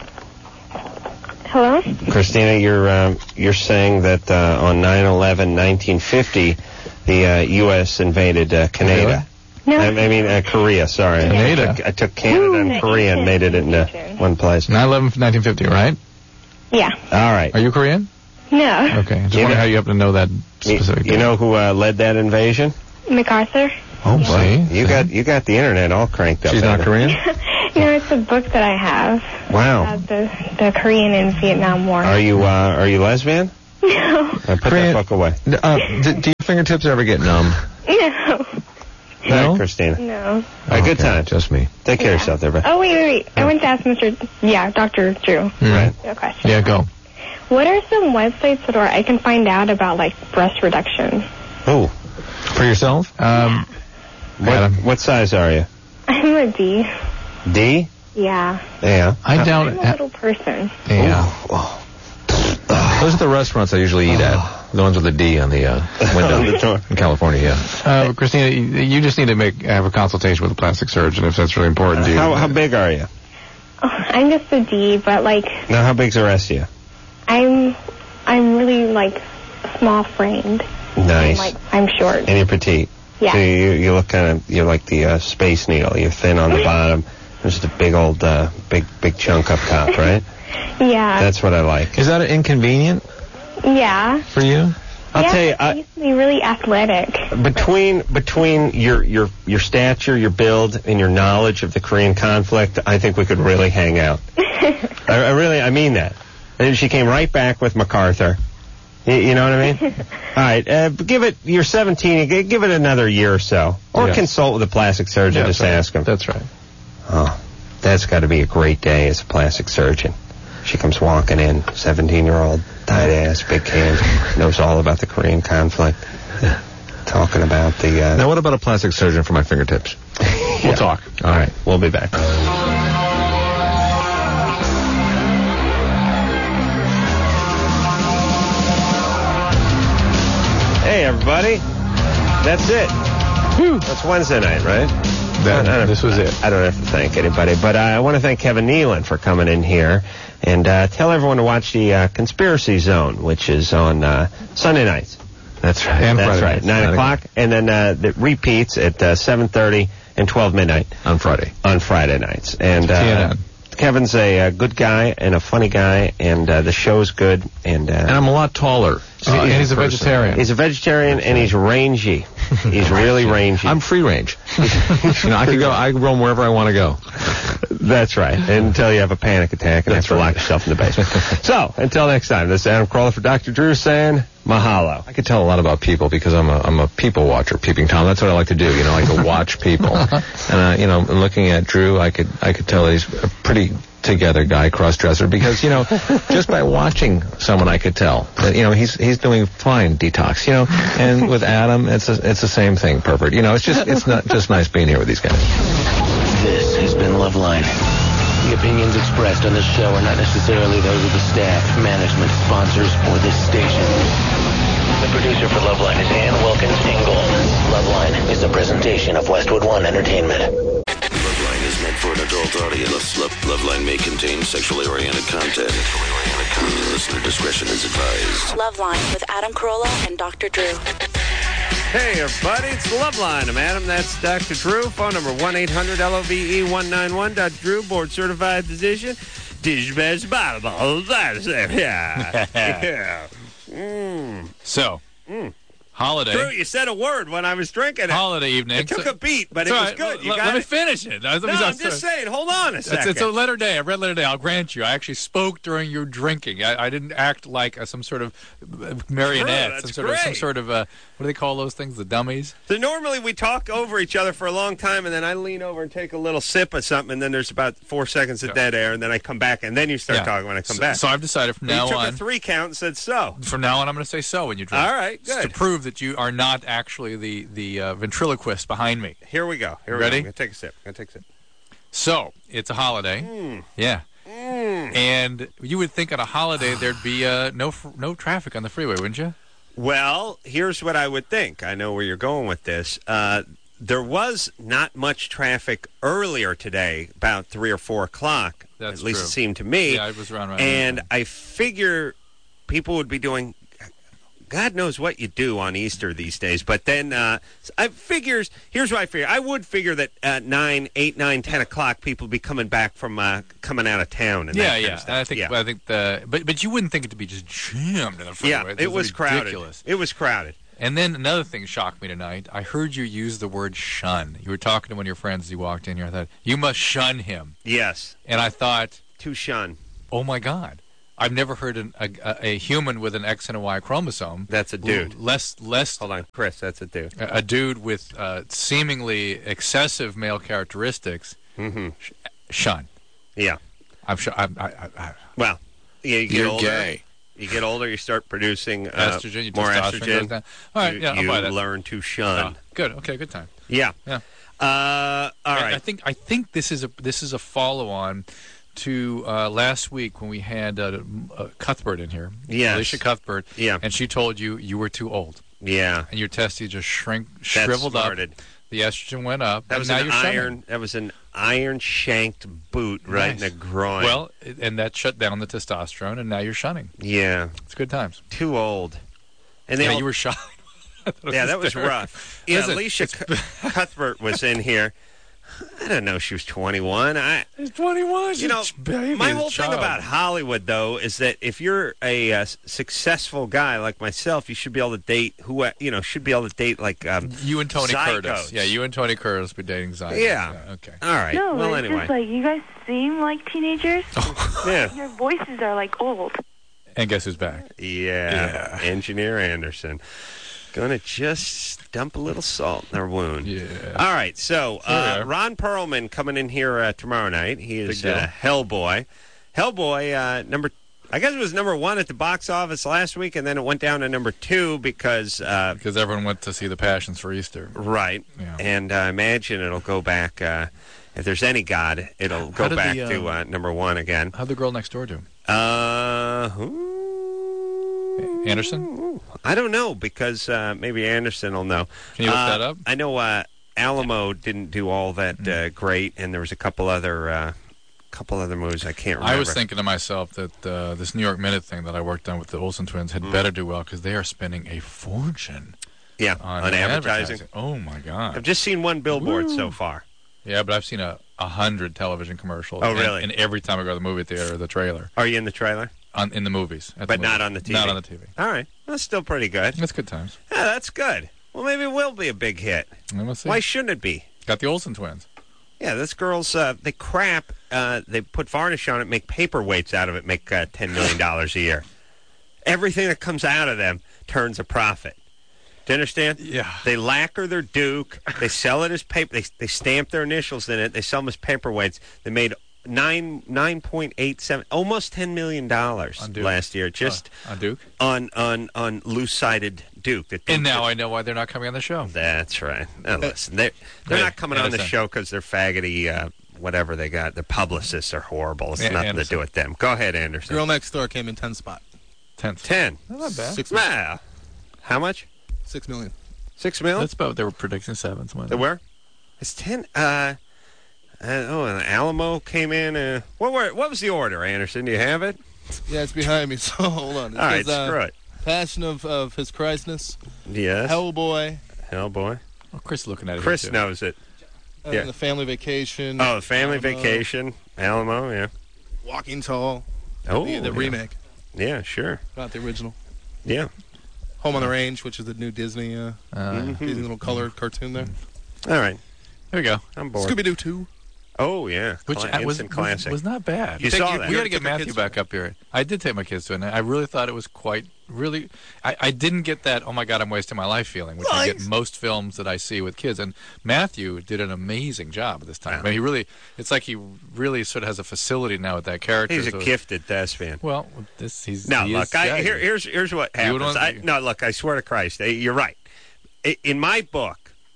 Hello? Christina, you're, um, you're saying that, uh, on nine eleven nineteen fifty, the, uh, U S invaded, uh, Canada. No. I, I mean, uh, Korea, sorry. Canada. I took, I took Canada Ooh, and Korea and made it into one place. nine eleven nineteen fifty, right? Yeah. All right. Are you Korean? No. Okay. Just You wondering know- how you happen to know that You, specific. you know who uh, led that invasion? MacArthur. Oh, see? You got you got the internet all cranked up. She's not haven't you? Korean? No, it's a book that I have. Wow. About the, the Korean and Vietnam War. Are you uh, are you lesbian? No. Uh, put Korean- that book away. Uh, do, do your fingertips ever get numb? No. All No? right, Christina. No. A good Okay, time. Just me. Take care of yourself there, bud. Oh, wait, wait, wait. I want to ask Mister Yeah, Doctor Drew. Right. A question. Yeah, go. What are some websites that are, I can find out about, like, breast reduction? Ooh. For yourself? Um, What, Adam. what size are you? I'm a D. D? Yeah. Yeah. I doubt I'm it. a little person. Yeah. Those are the restaurants I usually eat at. The ones with the D on the uh, window. On the door. In California, yeah. Uh, Christina, you, you just need to make have a consultation with a plastic surgeon if that's really important to you. How, how big are you? Oh, I'm just a D, but, like, Now, how big's the rest of you? I'm, I'm really, like, small framed. Nice. Like, I'm short. And you're petite. Yeah. So you, you look kind of, you're like the uh, Space Needle. You're thin on the bottom. There's just a big old, uh, big, big chunk up top, right? Yeah. That's what I like. Is that inconvenient yeah. for you? I'll yeah, tell you, I I, used to be really athletic. between between your, your your stature, your build, and your knowledge of the Korean conflict, I think we could really hang out. I, I really, I mean that. And she came right back with MacArthur. You, you know what I mean? All right, uh, give it. You're seventeen. g- Give it another year or so, or Yes. consult with a plastic surgeon. Yeah, Just that's right. ask him. That's right. Oh, that's got to be a great day as a plastic surgeon. She comes walking in, seventeen-year-old, tight ass, big hands, knows all about the Korean conflict, talking about the. Uh, Now, what about a plastic surgeon for my fingertips? We'll talk. All right. We'll be back. Hey, everybody. That's it. That's Wednesday night, right? That- I don't- this was it. I don't have to thank anybody, but uh, I want to thank Kevin Nealon for coming in here and uh, tell everyone to watch the uh, Conspiracy Zone, which is on uh, Sunday nights. That's right. And That's Friday right, nights. nine o'clock, and then uh, it repeats at uh, seven thirty and twelve midnight On Friday. on Friday nights. And T N uh, N. Kevin's a, uh good guy and a funny guy, and uh, the show's good. And, uh, And I'm a lot taller. And uh, he's a in person. vegetarian. he's a vegetarian and he's rangy. He's really rangy. I'm free range. you know, I can go. I can roam wherever I want to go. That's right. Until you have a panic attack and have to lock yourself in the basement. So, until next time, this is Adam Carolla for Doctor Drew saying mahalo. I could tell a lot about people because I'm a I'm a people watcher, peeping Tom. That's what I like to do. You know, I like to watch people. And uh, you know, looking at Drew, I could I could tell he's a pretty together guy, cross-dresser, because you know, just by watching someone, I could tell that you know he's he's doing fine detox. You know, and with Adam, it's a, it's the same thing, pervert. You know, it's just it's not just nice being here with these guys. This has been Loveline. The opinions expressed on this show are not necessarily those of the staff, management, sponsors, or this station. The producer for Loveline is Ann Wilkins Ingold. Loveline is a presentation of Westwood One Entertainment. Loveline is meant for an adult audience. Love, Loveline may contain sexually oriented content. Listener discretion is advised. Loveline with Adam Carolla and Doctor Drew. Hey, everybody, it's the Love Line. I'm Adam. That's Doctor Drew. Phone number one eight hundred L O V E one nine one. Doctor Drew, board certified physician. Dish best Bible. Yeah. Yeah. Mm. So, Mm. holiday. Drew, you said a word when I was drinking it. Holiday evening. It took So- a beat, but It's it all was right. good. You Let- got let me it. finish it. I- let me- No, I'm I'm just sorry. saying. Hold on a It's, second. it's a letter day. I read letter day. I'll grant you. I actually spoke during your drinking. I, I didn't act like uh, some sort of uh, marionette. True, some that's sort of some great. sort of uh, what do they call those things? The dummies. So normally we talk over each other for a long time, and then I lean over and take a little sip of something, and then there's about four seconds of dead air, and then I come back, and then you start Yeah. talking when I come so, back. So I've decided from you now took on. a three count and said so. From now on, I'm going to say so when you drink. All right, Just good. to prove that you are not actually the the uh, ventriloquist behind me. Here we go. Here we Ready? go. I'm gonna take a sip. I'm gonna take a sip. So it's a holiday. Mm. Yeah. Mm. And you would think on a holiday there'd be uh, no fr- no traffic on the freeway, wouldn't you? Well, here's what I would think. I know where you're going with this. Uh, there was not much traffic earlier today, about three or four o'clock. That's at least true. it seemed to me. Yeah, it was around right. And I figure people would be doing God knows what you do on Easter these days. But then uh, I figures. Here's what I figure. I would figure that at nine, eight, nine, ten o'clock, people would be coming back from uh, coming out of town. And yeah, that kind yeah. of stuff. I think yeah. I think the but but you wouldn't think it to be just jammed in the freeway. Yeah, it was crowded. Ridiculous. It was crowded. And then another thing shocked me tonight. I heard you use the word shun. You were talking to one of your friends as you walked in here. I thought, you must shun him. Yes. And I thought... To shun. Oh, my God. I've never heard an, a, a, a human with an X and a Y chromosome. That's a dude. L- less, less... Hold on, Chris, that's a dude. A, a dude with uh, seemingly excessive male characteristics. Mm-hmm. Sh- shun. Yeah. I'm sure... I, I, I, I, well, yeah, you get You're older. gay. You get older, you start producing uh, estrogen, your more testosterone goes estrogen. down. All right, you yeah, I'll you buy that. learn to shun. Oh, good. Okay, good time. Yeah. Yeah. Uh, all I, right. I think I think this is a this is a follow on to uh, last week when we had uh, uh, Cuthbert in here. Yes. Alicia Cuthbert. Yeah. And she told you you were too old. Yeah. And your testes just shrink, That shriveled up. smarted. The estrogen went up. That and was now an you're iron. shunning. That was an iron shanked boot right Nice. in the groin. Well, and that shut down the testosterone, and now you're shunning. yeah, It's good times. too old. And they Yeah, all, you were shunning. yeah, that was terrible. rough. Yeah, Listen, Alicia Cu- Cuthbert was in here. I don't know. She was twenty-one. I, It's twenty-one. you know, She's a baby, my a whole thing child. about Hollywood, though, is that if you're a uh, successful guy like myself, you should be able to date who uh, you know should be able to date like um, You and Tony Zygotes. Curtis. Yeah, you and Tony Curtis be dating Zygotes. Yeah. Okay. All right. No, well, it's anyway. just like you guys seem like teenagers. yeah. Your voices are like old. And guess who's back? Yeah. Yeah. Engineer Anderson. Gonna just dump a little salt in their wound. Yeah. All right, so There we uh, are. Ron Perlman coming in here uh, tomorrow night. He is Big deal. uh, Hellboy. Hellboy, uh, number, I guess it was number one at the box office last week, and then it went down to number two because, uh, Because everyone went to see the Passions for Easter. right, Yeah. and I uh, imagine it'll go back. Uh, if there's any God, it'll How go did back the, to uh, uh, number one again. How'd the girl next door do? Uh, who? Anderson? I don't know because uh, maybe Anderson will know. Can you look Uh, that up? I know uh, Alamo didn't do all that uh, great, and there was a couple other uh, couple other movies I can't remember. I was thinking to myself that uh, this New York Minute thing that I worked on with the Olsen twins had better do well because they are spending a fortune yeah on, on advertising. Oh, my God. I've just seen one billboard Woo. so far. Yeah, but I've seen a, a hundred television commercials. Oh, and- really? And, every time I go to the movie theater, the trailer. Are you in the trailer? On, in the movies. at the But not movies. on the T V? Not on the T V. All right, that's still pretty good. That's good times. Yeah, that's good. Well, maybe it will be a big hit. And we'll see. Why shouldn't it be? Got the Olsen twins. Yeah, this girl's, uh, they crap, uh, they put varnish on it, make paperweights out of it, make uh, ten million dollars a year. Everything that comes out of them turns a profit. Do you understand? Yeah. They lacquer their Duke. They sell it as paper. They, they stamp their initials in it. They sell them as paperweights. They made nine nine point eight seven, almost ten million dollars On Duke. last year, just Uh, on Duke? on on on loose sided Duke. That And now I know why they're not coming on the show. that's right. Now, listen, they're they're Hey, not coming on the Anderson. show because they're faggoty. Uh, whatever they got, their publicists are horrible. It's Yeah, nothing Anderson. to do with them. Go ahead, Anderson. Girl Next Door came in ten spot. Tenth. ten. Not bad. Six, Wow. How much? six million. Six mil. That's about what they were predicting seventh. They were. It's ten. Uh, uh, oh, and Alamo came in. Uh, what were? What was the order, Anderson? Do you have it? Yeah, it's behind me, so hold on. It All right, says, uh, screw it. Passion of, of His Christness. Yes. Hellboy. Hellboy. Oh, Chris is looking at it. Chris here, too. knows it. And Yeah. The Family Vacation. Oh, the Family Alamo, Vacation. Alamo. Yeah. Walking Tall. Oh, The, the yeah. remake, Yeah. Sure. not the original. Yeah. Home on the Range, which is the new Disney, uh, Uh, Disney little colored cartoon there. All right. There we go. I'm bored. Scooby Doo two. Oh yeah. Which Cla- uh, was, instant was classic. was not bad. You Take- saw you- that. We got to You get took the Matthew kids back up here. I did take my kids to it, and I really thought it was quite, really, I, I didn't get that, oh my God, I'm wasting my life feeling, which I get in most films that I see with kids. And Matthew did an amazing job at this time. I mean, he really, it's like he really sort of has a facility now with that character. He's a so- gifted thespian. Well, this, he's. No, he look. is- I, yeah, here, he- here's here's what You would happens. want- I, no, look. I swear to Christ, eh, you're right. I, in my book,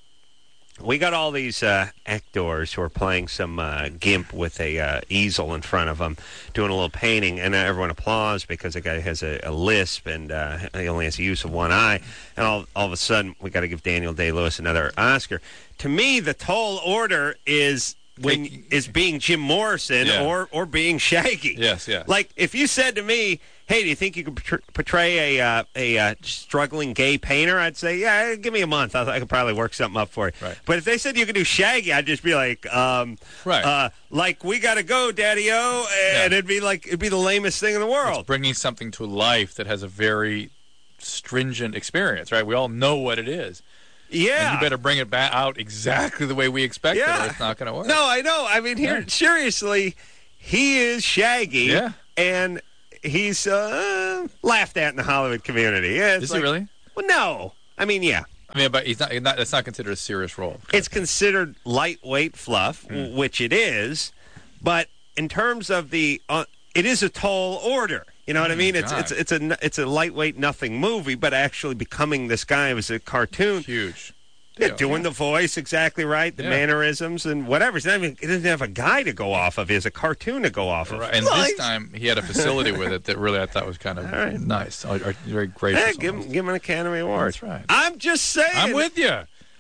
we got all these uh, actors who are playing some uh, gimp with a uh, easel in front of them, doing a little painting, and uh, everyone applauds because the guy has a, a lisp and uh, he only has the use of one eye. And all, all of a sudden, we got to give Daniel Day-Lewis another Oscar. To me, the tall order is when is being Jim Morrison Yeah. or or being Shaggy. Yes, yeah. Like if you said to me, hey, do you think you could portray- portray a uh, a uh, struggling gay painter? I'd say, yeah, give me a month. I, I could probably work something up for you. Right. But if they said you could do Shaggy, I'd just be like, um, Right. uh, like we got to go, Daddy-O, and it'd be like it'd be the lamest thing in the world. It's bringing something to life that has a very stringent experience, right? We all know what it is. Yeah. And you better bring it back out exactly the way we expect Yeah. it, or it's not going to work. No, I know. I mean, here, Yeah. seriously, he is Shaggy. Yeah. And he's uh, laughed at in the Hollywood community. Yeah, it's Is like- he really? Well, no. I mean, yeah. I mean, but he's not. He's not that's not considered a serious role. It's considered lightweight fluff, Hmm. w- which it is. But in terms of the, uh, it is a tall order. You know what I mean? It's God. it's it's a n- it's a lightweight nothing movie, but actually becoming this guy who was a cartoon. Huge. Yeah, deal. doing the voice exactly right, the Yeah. mannerisms and whatever. It's not even, it doesn't have a guy to go off of. He has a cartoon to go off of. Right. And this time he had a facility with it that really I thought was kind of right. nice, or, or very gracious. Hey, give him, give him an Academy Award. That's right. I'm just saying. I'm with you.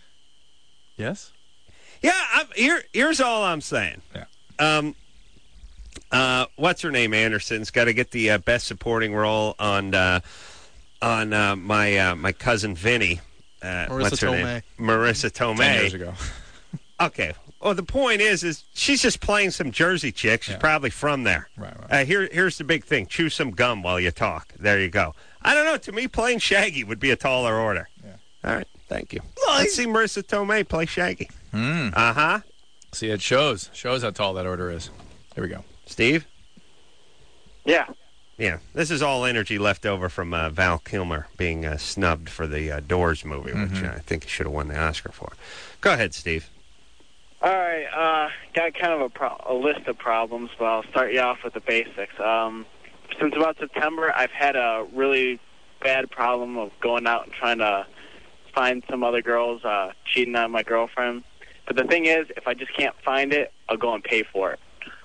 Yes. Yeah, I'm, here, here's all I'm saying. Yeah. Um, uh, what's her name? Anderson's got to get the uh, best supporting role on uh, on uh, my uh, my cousin Vinny. Uh, Marissa what's her Tomei. name? Marissa Tomei. Ten years ago. Okay. Well, the point is, is she's just playing some Jersey chick. She's Yeah. probably from there. Right, right. Uh, here, here's the big thing: chew some gum while you talk. There you go. I don't know. To me, playing Shaggy would be a taller order. Yeah. All right. Thank you. Let's see Marissa Tomei play Shaggy. Hmm. Uh huh. See, it shows shows how tall that order is. Here we go. Steve. Yeah. Yeah, this is all energy left over from uh, Val Kilmer being uh, snubbed for the uh, Doors movie, which Mhm. uh, I think he should have won the Oscar for. Go ahead, Steve. All right, uh, got kind of a, pro- a list of problems, but I'll start you off with the basics. Um, since about September, I've had a really bad problem of going out and trying to find some other girls uh, cheating on my girlfriend. But the thing is, if I just can't find it, I'll go and pay for it.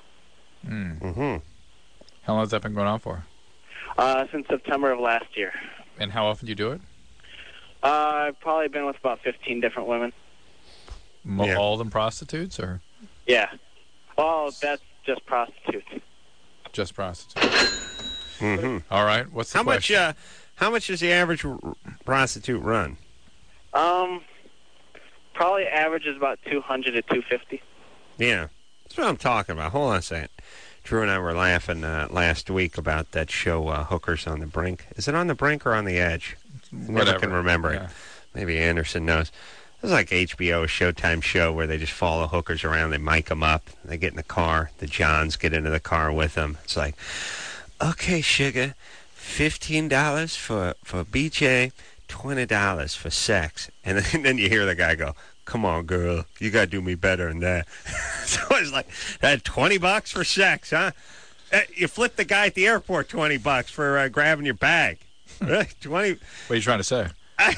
Hmm. Mm-hmm. How long has that been going on for? Uh, since September of last year. And how often do you do it? Uh, I've probably been with about fifteen different women. Mo- Yeah. All of them prostitutes, or Yeah. Well, that's just prostitutes. just prostitutes? Mm-hmm. All right. What's the How much? question? Uh, how much does the average r- prostitute run? Um, probably averages about two hundred to two fifty. Yeah, that's what I'm talking about. Hold on a second. Drew and I were laughing uh, last week about that show, uh, Hookers on the Brink. Is it on the brink or on the edge? Never Whatever. can remember Yeah. it. Maybe Anderson knows. It was like H B O, a Showtime show where they just follow hookers around. They mic them up. They get in the car. The Johns get into the car with them. It's like, okay, sugar, fifteen dollars for, for B J, twenty dollars for sex. And then, then you hear the guy go, come on, girl, you got to do me better than that. So it's like, uh, twenty bucks for sex, huh? Uh, you flip the guy at the airport twenty bucks for uh, grabbing your bag. Really? twenty What are you trying to say?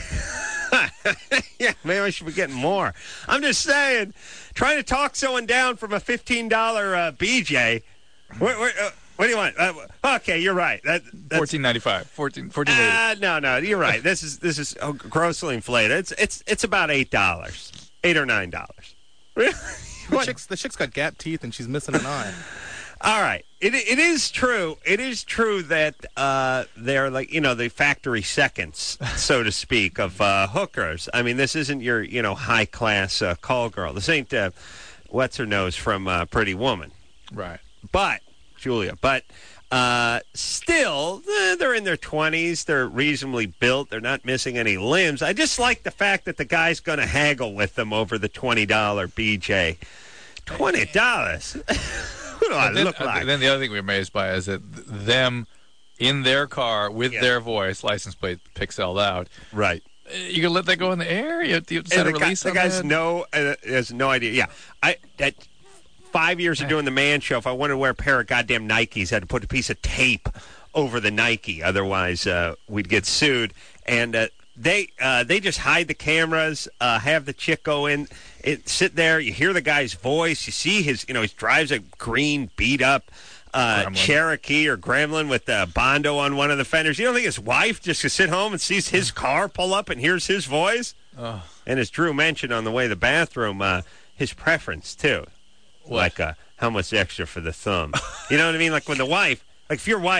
Yeah, maybe I should be getting more. I'm just saying, trying to talk someone down from a fifteen dollar uh, B J. What, what, uh, what do you want? Uh, okay, you're right. That, that's, Fourteen ninety five. Fourteen. Fourteen eighty. uh, no, no, you're right. This is this is oh, grossly inflated. It's it's it's about eight dollars, eight or nine dollars. Really? The chick's, the chick's got gap teeth and she's missing an eye. All right. It it is true. It is true that uh, they're like, you know, the factory seconds, so to speak, of uh, hookers. I mean, this isn't your, you know, high class uh, call girl. This ain't uh, what's her nose from uh, Pretty Woman. Right. But Julia, but uh, still, eh, they're in their twenties. They're reasonably built. They're not missing any limbs. I just like the fact that the guy's going to haggle with them over the twenty dollar B J. Twenty dollars. Who do I And then, look uh, like? then the other thing we're amazed by is that th- them in their car with Yeah. their voice, license plate pixeled out. Right. Uh, You can let that go in the air. You have to set And a the, guy, release the on guy's that? no uh, has no idea. Yeah, I at five years of doing the Man Show, if I wanted to wear a pair of goddamn Nikes, I had to put a piece of tape over the Nike. Otherwise, uh, we'd get sued. And uh, they uh, they just hide the cameras, uh, have the chick go in, it, sit there. You hear the guy's voice. You see his, you know, he drives a green beat up uh, Gremlin. Cherokee or Gremlin with uh, Bondo on one of the fenders. You don't think his wife just could sit home and sees his car pull up and hears his voice? Oh. And as Drew mentioned on the way to the bathroom, uh, his preference, too. What? Like, uh, how much extra for the thumb? You know what I mean? Like, when the wife, like, if your wife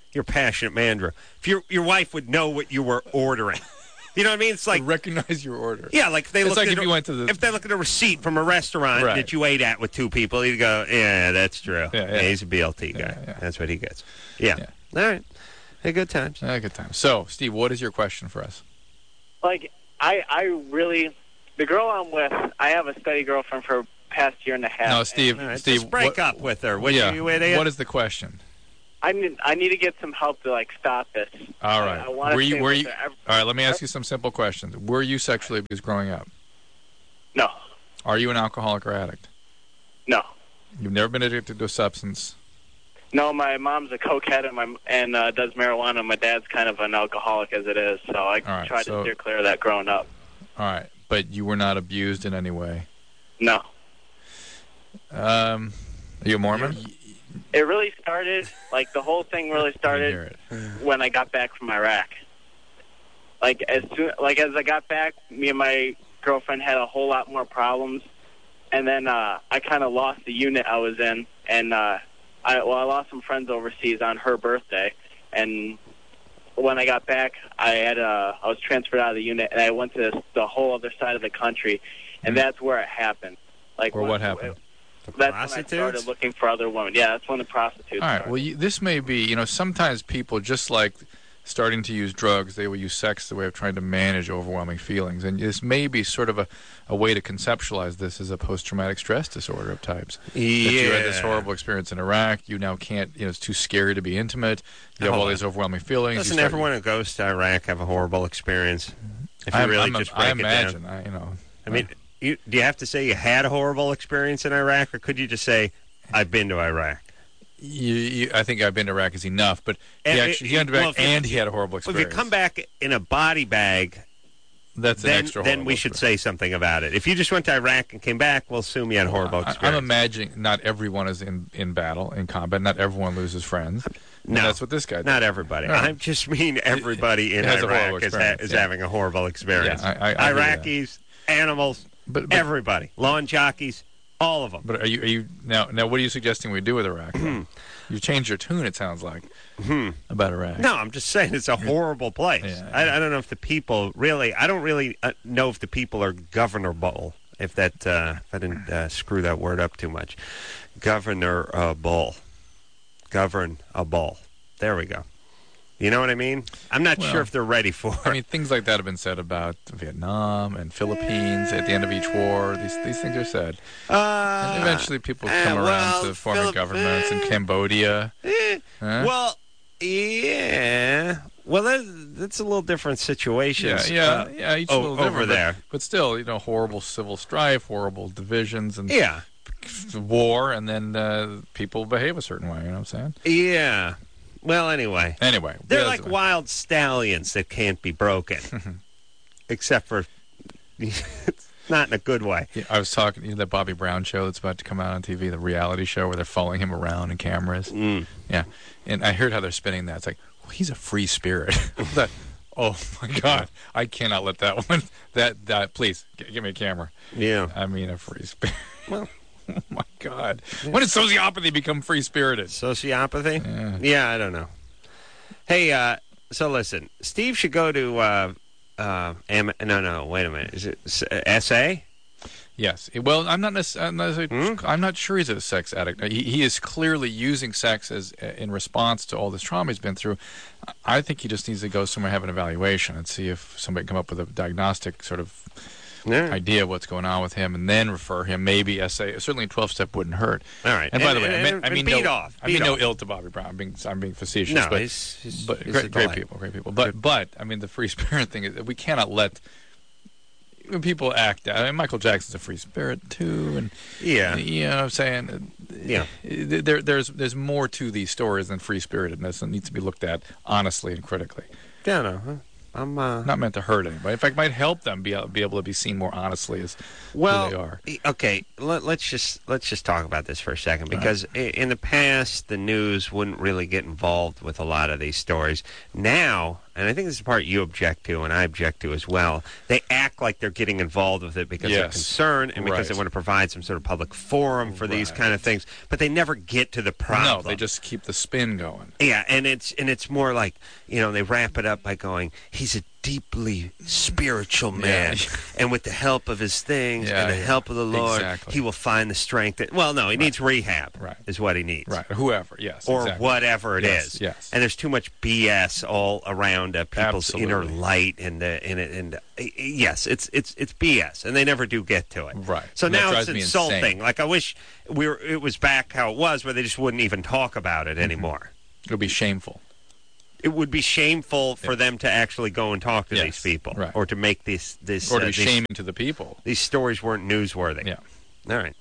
you're a passionate man, Drew. If your your wife would know what you were ordering. You know what I mean? It's like recognize your order. Yeah, like if they it's look like at if a, you went to the if they look at a receipt from a restaurant right. that you ate at with two people, you'd go, yeah, that's Drew. Yeah, yeah. yeah he's a B L T guy. Yeah, yeah. That's what he gets. Yeah. yeah. All right. Hey, good times. Yeah, good times. So, Steve, what is your question for us? Like, I, I really, the girl I'm with, I have a steady girlfriend for the past year and a half. No, Steve, right, Steve, just break what, up with her. What yeah. you idiot? What is the question? I need, I need to get some help to like stop this. All right. I, I want were to you, were you, her. all right, let me ask you some simple questions. Were you sexually abused growing up? No. Are you an alcoholic or addict? No. You've never been addicted to a substance? No, my mom's a cokehead and my and uh, does marijuana. My dad's kind of an alcoholic as it is, so I right, tried so, to steer clear of that growing up. All right, but you were not abused in any way? No. Um, are you a Mormon? It really started, like the whole thing really started when I got back from Iraq. Like as soon, like as I got back, me and my girlfriend had a whole lot more problems, and then uh, I kind of lost the unit I was in, and uh, I well I lost some friends overseas on her birthday, and when I got back, I had uh, I was transferred out of the unit, and I went to the whole other side of the country, and that's where it happened. Like or when, what happened? It, That's when I started looking for other women. Yeah, that's when the prostitutes All right, started. well, you, this may be, you know, sometimes people, just like starting to use drugs, they will use sex as a way of trying to manage overwhelming feelings. And this may be sort of a, a way to conceptualize this as a post-traumatic stress disorder of types. Yeah. That you had this horrible experience in Iraq, you now can't, you know, it's too scary to be intimate, you have Hold all on. these overwhelming feelings. Doesn't you start- everyone who goes to Iraq have a horrible experience? If you I'm- really I'm a- just break I it imagine, down. I, you know. I mean, you, do you have to say you had a horrible experience in Iraq, or could you just say, I've been to Iraq? You, you, I think I've been to Iraq is enough, but he And- actually he went to Iraq well, if you- and he had a horrible Well, experience. if you come back in a body bag, That's an then, extra then horrible we should say something about it. If you just went to Iraq and came back, we'll assume you had a horrible I, I'm experience. imagining not everyone is in, in battle, in combat. Not everyone loses friends. And No, that's what this guy did. Not everybody. All right. I just mean everybody in Has a horrible Iraq is, ha- experience, is yeah. having a horrible experience. Yeah, I- I- I agree Iraqis, animals, But, but everybody, lawn jockeys, all of them. But are you are you now now what are you suggesting we do with Iraq? You changed your tune, it sounds like, about Iraq. No, I'm just saying it's a horrible place. Yeah, I, I don't know if the people really. I don't really uh, know if the people are governable. If that, uh, if I didn't uh, screw that word up too much, governable, governable. There we go. You know what I mean? I'm not Well, sure if they're ready for it. I mean, things like that have been said about Vietnam and Philippines at the end of each war. These these things are said. Uh, and eventually people uh, come around well, to forming Philip- governments in Cambodia. Eh, Huh? Well, yeah. Well, that, that's a little different situations. Yeah, yeah, uh, yeah. Each o- little over different, but- there. but still, you know, horrible civil strife, horrible divisions, and Yeah. war, and then uh, people behave a certain way. You know what I'm saying? Yeah. Well, anyway. Anyway, They're yeah, like that's- wild stallions that can't be broken. Except for not in a good way. Yeah, I was talking, you know, that Bobby Brown show that's about to come out on T V, the reality show where they're following him around in cameras. Mm. Yeah, and I heard how they're spinning that. It's like, well, he's a free spirit. that, oh my God, I cannot let that one. That that please g- give me a camera. Yeah, I mean a free spirit. Well, oh my God, when did sociopathy become free spirited? Sociopathy? Yeah. Yeah, I don't know. Hey, uh, so listen, Steve should go to. Uh, uh, am- no, no, wait a minute. Is it s- uh, S A? Yes. Well, I'm not necessarily. I'm not, necessarily- Hmm? I'm not sure he's a sex addict. He, he is clearly using sex as in response to all this trauma he's been through. I think he just needs to go somewhere, have an evaluation, and see if somebody can come up with a diagnostic sort of Yeah. idea of what's going on with him, and then refer him. Maybe S A. Certainly, a twelve-step wouldn't hurt. All right. And by the And- way, I and- mean, I and mean beat no, off, I mean beat no off. ill to Bobby Brown. I'm being, I'm being facetious. No, but, he's- he's- but he's a great, great delight. people, great people. But, but I mean, the free spirit thing is we cannot let. When people act out, I mean, Michael Jackson's a free spirit too, and Yeah. you know what I'm saying. Yeah. There, there's there's more to these stories than free spiritedness, and needs to be looked at honestly and critically. Yeah, no, huh? I'm uh, Not meant to hurt anybody. In fact, might help them be be able to be seen more honestly as well, who they are. e- okay. Let, let's just let's just talk about this for a second, because i in the past the news wouldn't really get involved with a lot of these stories. Now and I think this is the part you object to and I object to as well, they act like they're getting involved with it because they're Yes. concerned and because Right. they want to provide some sort of public forum for these Right. kind of things, but they never get to the problem. No, they just keep the spin going. Yeah, and it's and it's more like, you know, they wrap it up by going, he's a deeply spiritual man, Yeah. and with the help of his things Yeah, and the yeah. help of the Lord, Exactly. he will find the strength. That, well, no, he needs rehab, Right. is what he needs. Right. Whoever, yes. Or exactly. whatever it is. Yes, yes. And there's too much B S all around uh, people's Absolutely. inner light, and uh, and, and uh, yes, it's it's it's B S, and they never do get to it. Right. So And that now it's drives me insulting. insane. Like I wish we were, it was back how it was, where they just wouldn't even talk about Mm-hmm. it anymore. It would be shameful. It would be shameful for them to actually go and talk to Yes, these people, right. or to make this this Or to uh, be these, shaming to the people. These stories weren't newsworthy. Yeah. All right.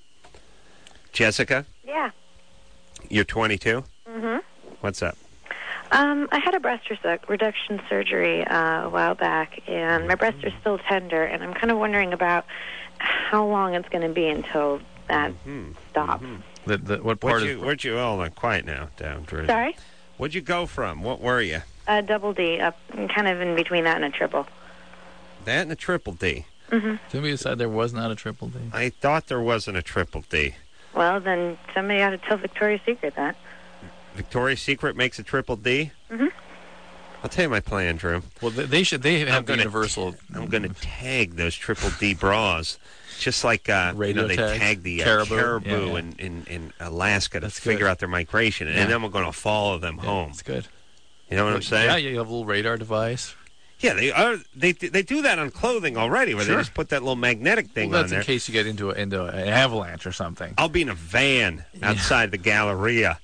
Jessica, Yeah. you're twenty-two. hmm What's up? Um, I had a breast resu- reduction surgery uh, a while back, and my breasts are still tender, and I'm kind of wondering about how long it's going to be until that stops. The, the, what part Where'd is you, where'd you, hold on, quiet now, down, Drew. Sorry? Where'd you go from? What were you? Uh, double D, up, kind of in between that and a triple. That and a triple D. hmm Didn't we decide there was not a triple D? I thought there wasn't a triple D. Well, then somebody ought to tell Victoria's Secret that. Victoria's Secret makes a triple D? hmm I'll tell you my plan, Drew. Well, they, they should. They I'm have the gonna universal. I'm going to tag those triple D bras, just like uh, you Radio know, they tag? tag the uh, Caribou? caribou, Yeah, yeah. In, in, in Alaska to That's figure good. out their migration, Yeah. and then we're going to follow them home. It's good. You know what I'm saying? Yeah, you have a little radar device. Yeah, they are. They they do that on clothing already, where Sure. they just put that little magnetic thing Well, on that's there. in case you get into a, into an avalanche or something. I'll be in a van outside the Galleria.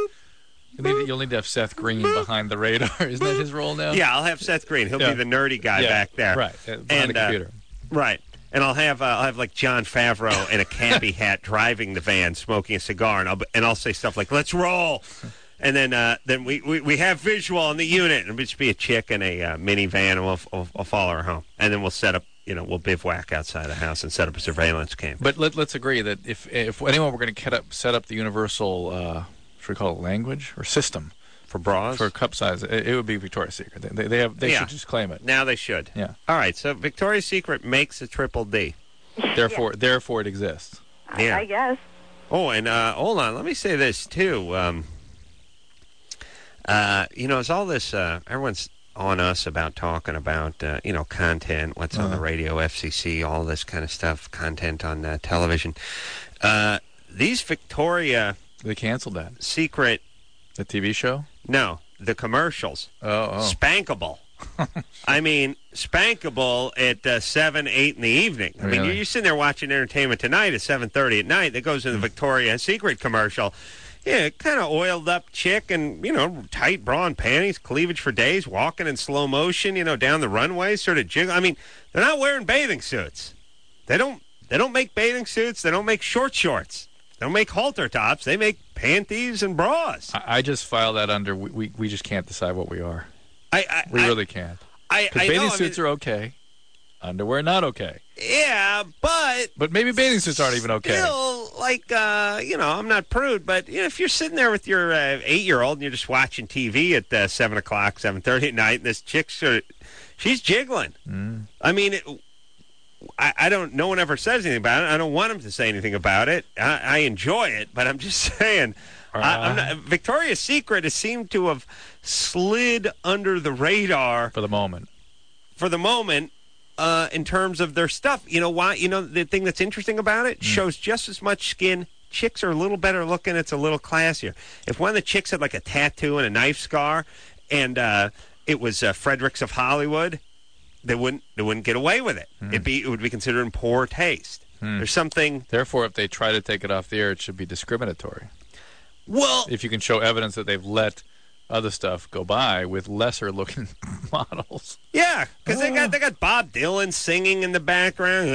You need, you'll need to have Seth Green behind the radar. Isn't that his role now? Yeah, I'll have Seth Green. He'll Yeah. be the nerdy guy Yeah, back there, right, uh, behind and the computer. Uh, right. And I'll have uh, I'll have like John Favreau in a cabbie hat driving the van, smoking a cigar, and I'll and I'll say stuff like "Let's roll," and then uh, then we, we, we have visual on the unit, and it'll just be a chick in a uh, minivan, and we'll, we'll we'll follow her home, and then we'll set up. You know, we'll bivouac outside the house and set up a surveillance camp. But let, let's agree that if if anyone were going to set up, set up the universal, uh, should we call it language or system for bras for cup size, it, it would be Victoria's Secret. They, they have they Yeah. should just claim it. Now they should. Yeah. All right. So Victoria's Secret makes a triple D. Therefore, therefore it exists. Yeah. I guess. Oh, and uh, hold on. Let me say this too. Um, uh, you know, it's all this. Uh, everyone's on us about talking about uh, you know content, what's on the Uh-huh. radio, F C C, all this kind of stuff, content on uh, television. Uh, these Victoria They canceled that. Secret, The T V show? no, the commercials, Oh, oh. Spankable. I mean, Spankable at uh, seven, eight in the evening. I mean, Really? you're, you're sitting there watching Entertainment Tonight at seven thirty at night. That goes to the Victoria's Secret commercial. Yeah, kind of oiled up chick and, you know, tight bra and panties, cleavage for days, walking in slow motion, you know, down the runway, sort of jiggle. I mean, they're not wearing bathing suits. They don't. They don't make bathing suits. They don't make short shorts. They don't make halter tops. They make panties and bras. I, I just file that under. We, we we just can't decide what we are. I, I We I, really can't. I, Because I bathing know, I suits mean, are okay. Underwear not okay. Yeah, but But maybe bathing suits aren't even okay. still, like, uh, you know, I'm not prude, but you know, if you're sitting there with your uh, eight-year-old and you're just watching T V at uh, seven o'clock, seven thirty at night, and this chick's sort of, she's jiggling. Mm. I mean, it, I, I don't. No one ever says anything about it. I don't want them to say anything about it. I, I enjoy it, but I'm just saying. Uh, I, I'm not, Victoria's Secret has seemed to have slid under the radar for the moment. For the moment, uh, in terms of their stuff, you know why? You know the thing that's interesting about it shows just as much skin. Chicks are a little better looking. It's a little classier. If one of the chicks had like a tattoo and a knife scar, and uh, it was uh, Fredericks of Hollywood, they wouldn't they wouldn't get away with it. It'd be it would be considered in poor taste. Hmm. There's something. Therefore, if they try to take it off the air, it should be discriminatory. Well, if you can show evidence that they've let other stuff go by with lesser looking models, Yeah, because they got they got Bob Dylan singing in the background.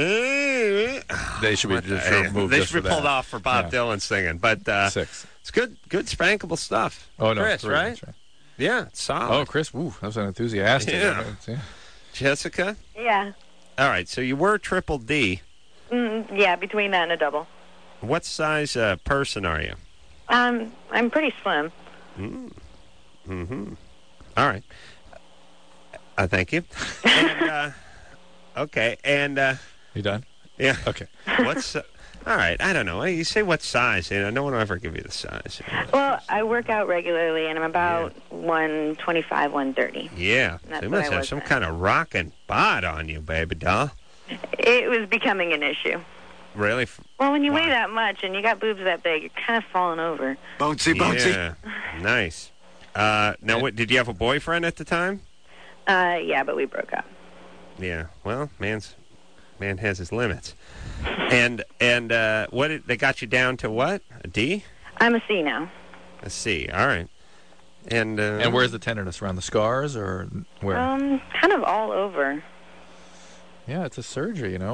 they should be What the- just removed. They just should be for pulled that. off for Bob Yeah. Dylan singing. But uh, Six. It's good, good spankable stuff. Oh no, Chris, three, right? that's right. Yeah, it's solid. Oh, Chris, woo, that was an enthusiastic. Yeah. Yeah. Jessica. Yeah. All right, so you were triple D. Mm, yeah, between that and a double. What size uh, person are you? Um, I'm pretty slim. Mm. Mm-hmm. All right. Uh, thank you. And, uh, okay, and... Uh, you done? Yeah. Okay. What's... Uh, all right, I don't know. You say what size. You know, no one will ever give you the size. Well, I work out regularly, and I'm about one twenty-five, one thirty. Yeah. That's So you what must I have was some at. kind of rocking bod on you, baby doll. It was becoming an issue. Really? Well, when you weigh that much and you got boobs that big, you're kind of falling over. Bouncy, bouncy. Yeah. Nice. Uh, now, what, did you have a boyfriend at the time? Uh, yeah, but we broke up. Yeah. Well, man's man has his limits. And and uh, what did, they got you down to? What? A D? I'm a C now. A C. All right. And uh, And where's the tenderness? Around the scars or where? Um, kind of all over. Yeah, it's a surgery, you know.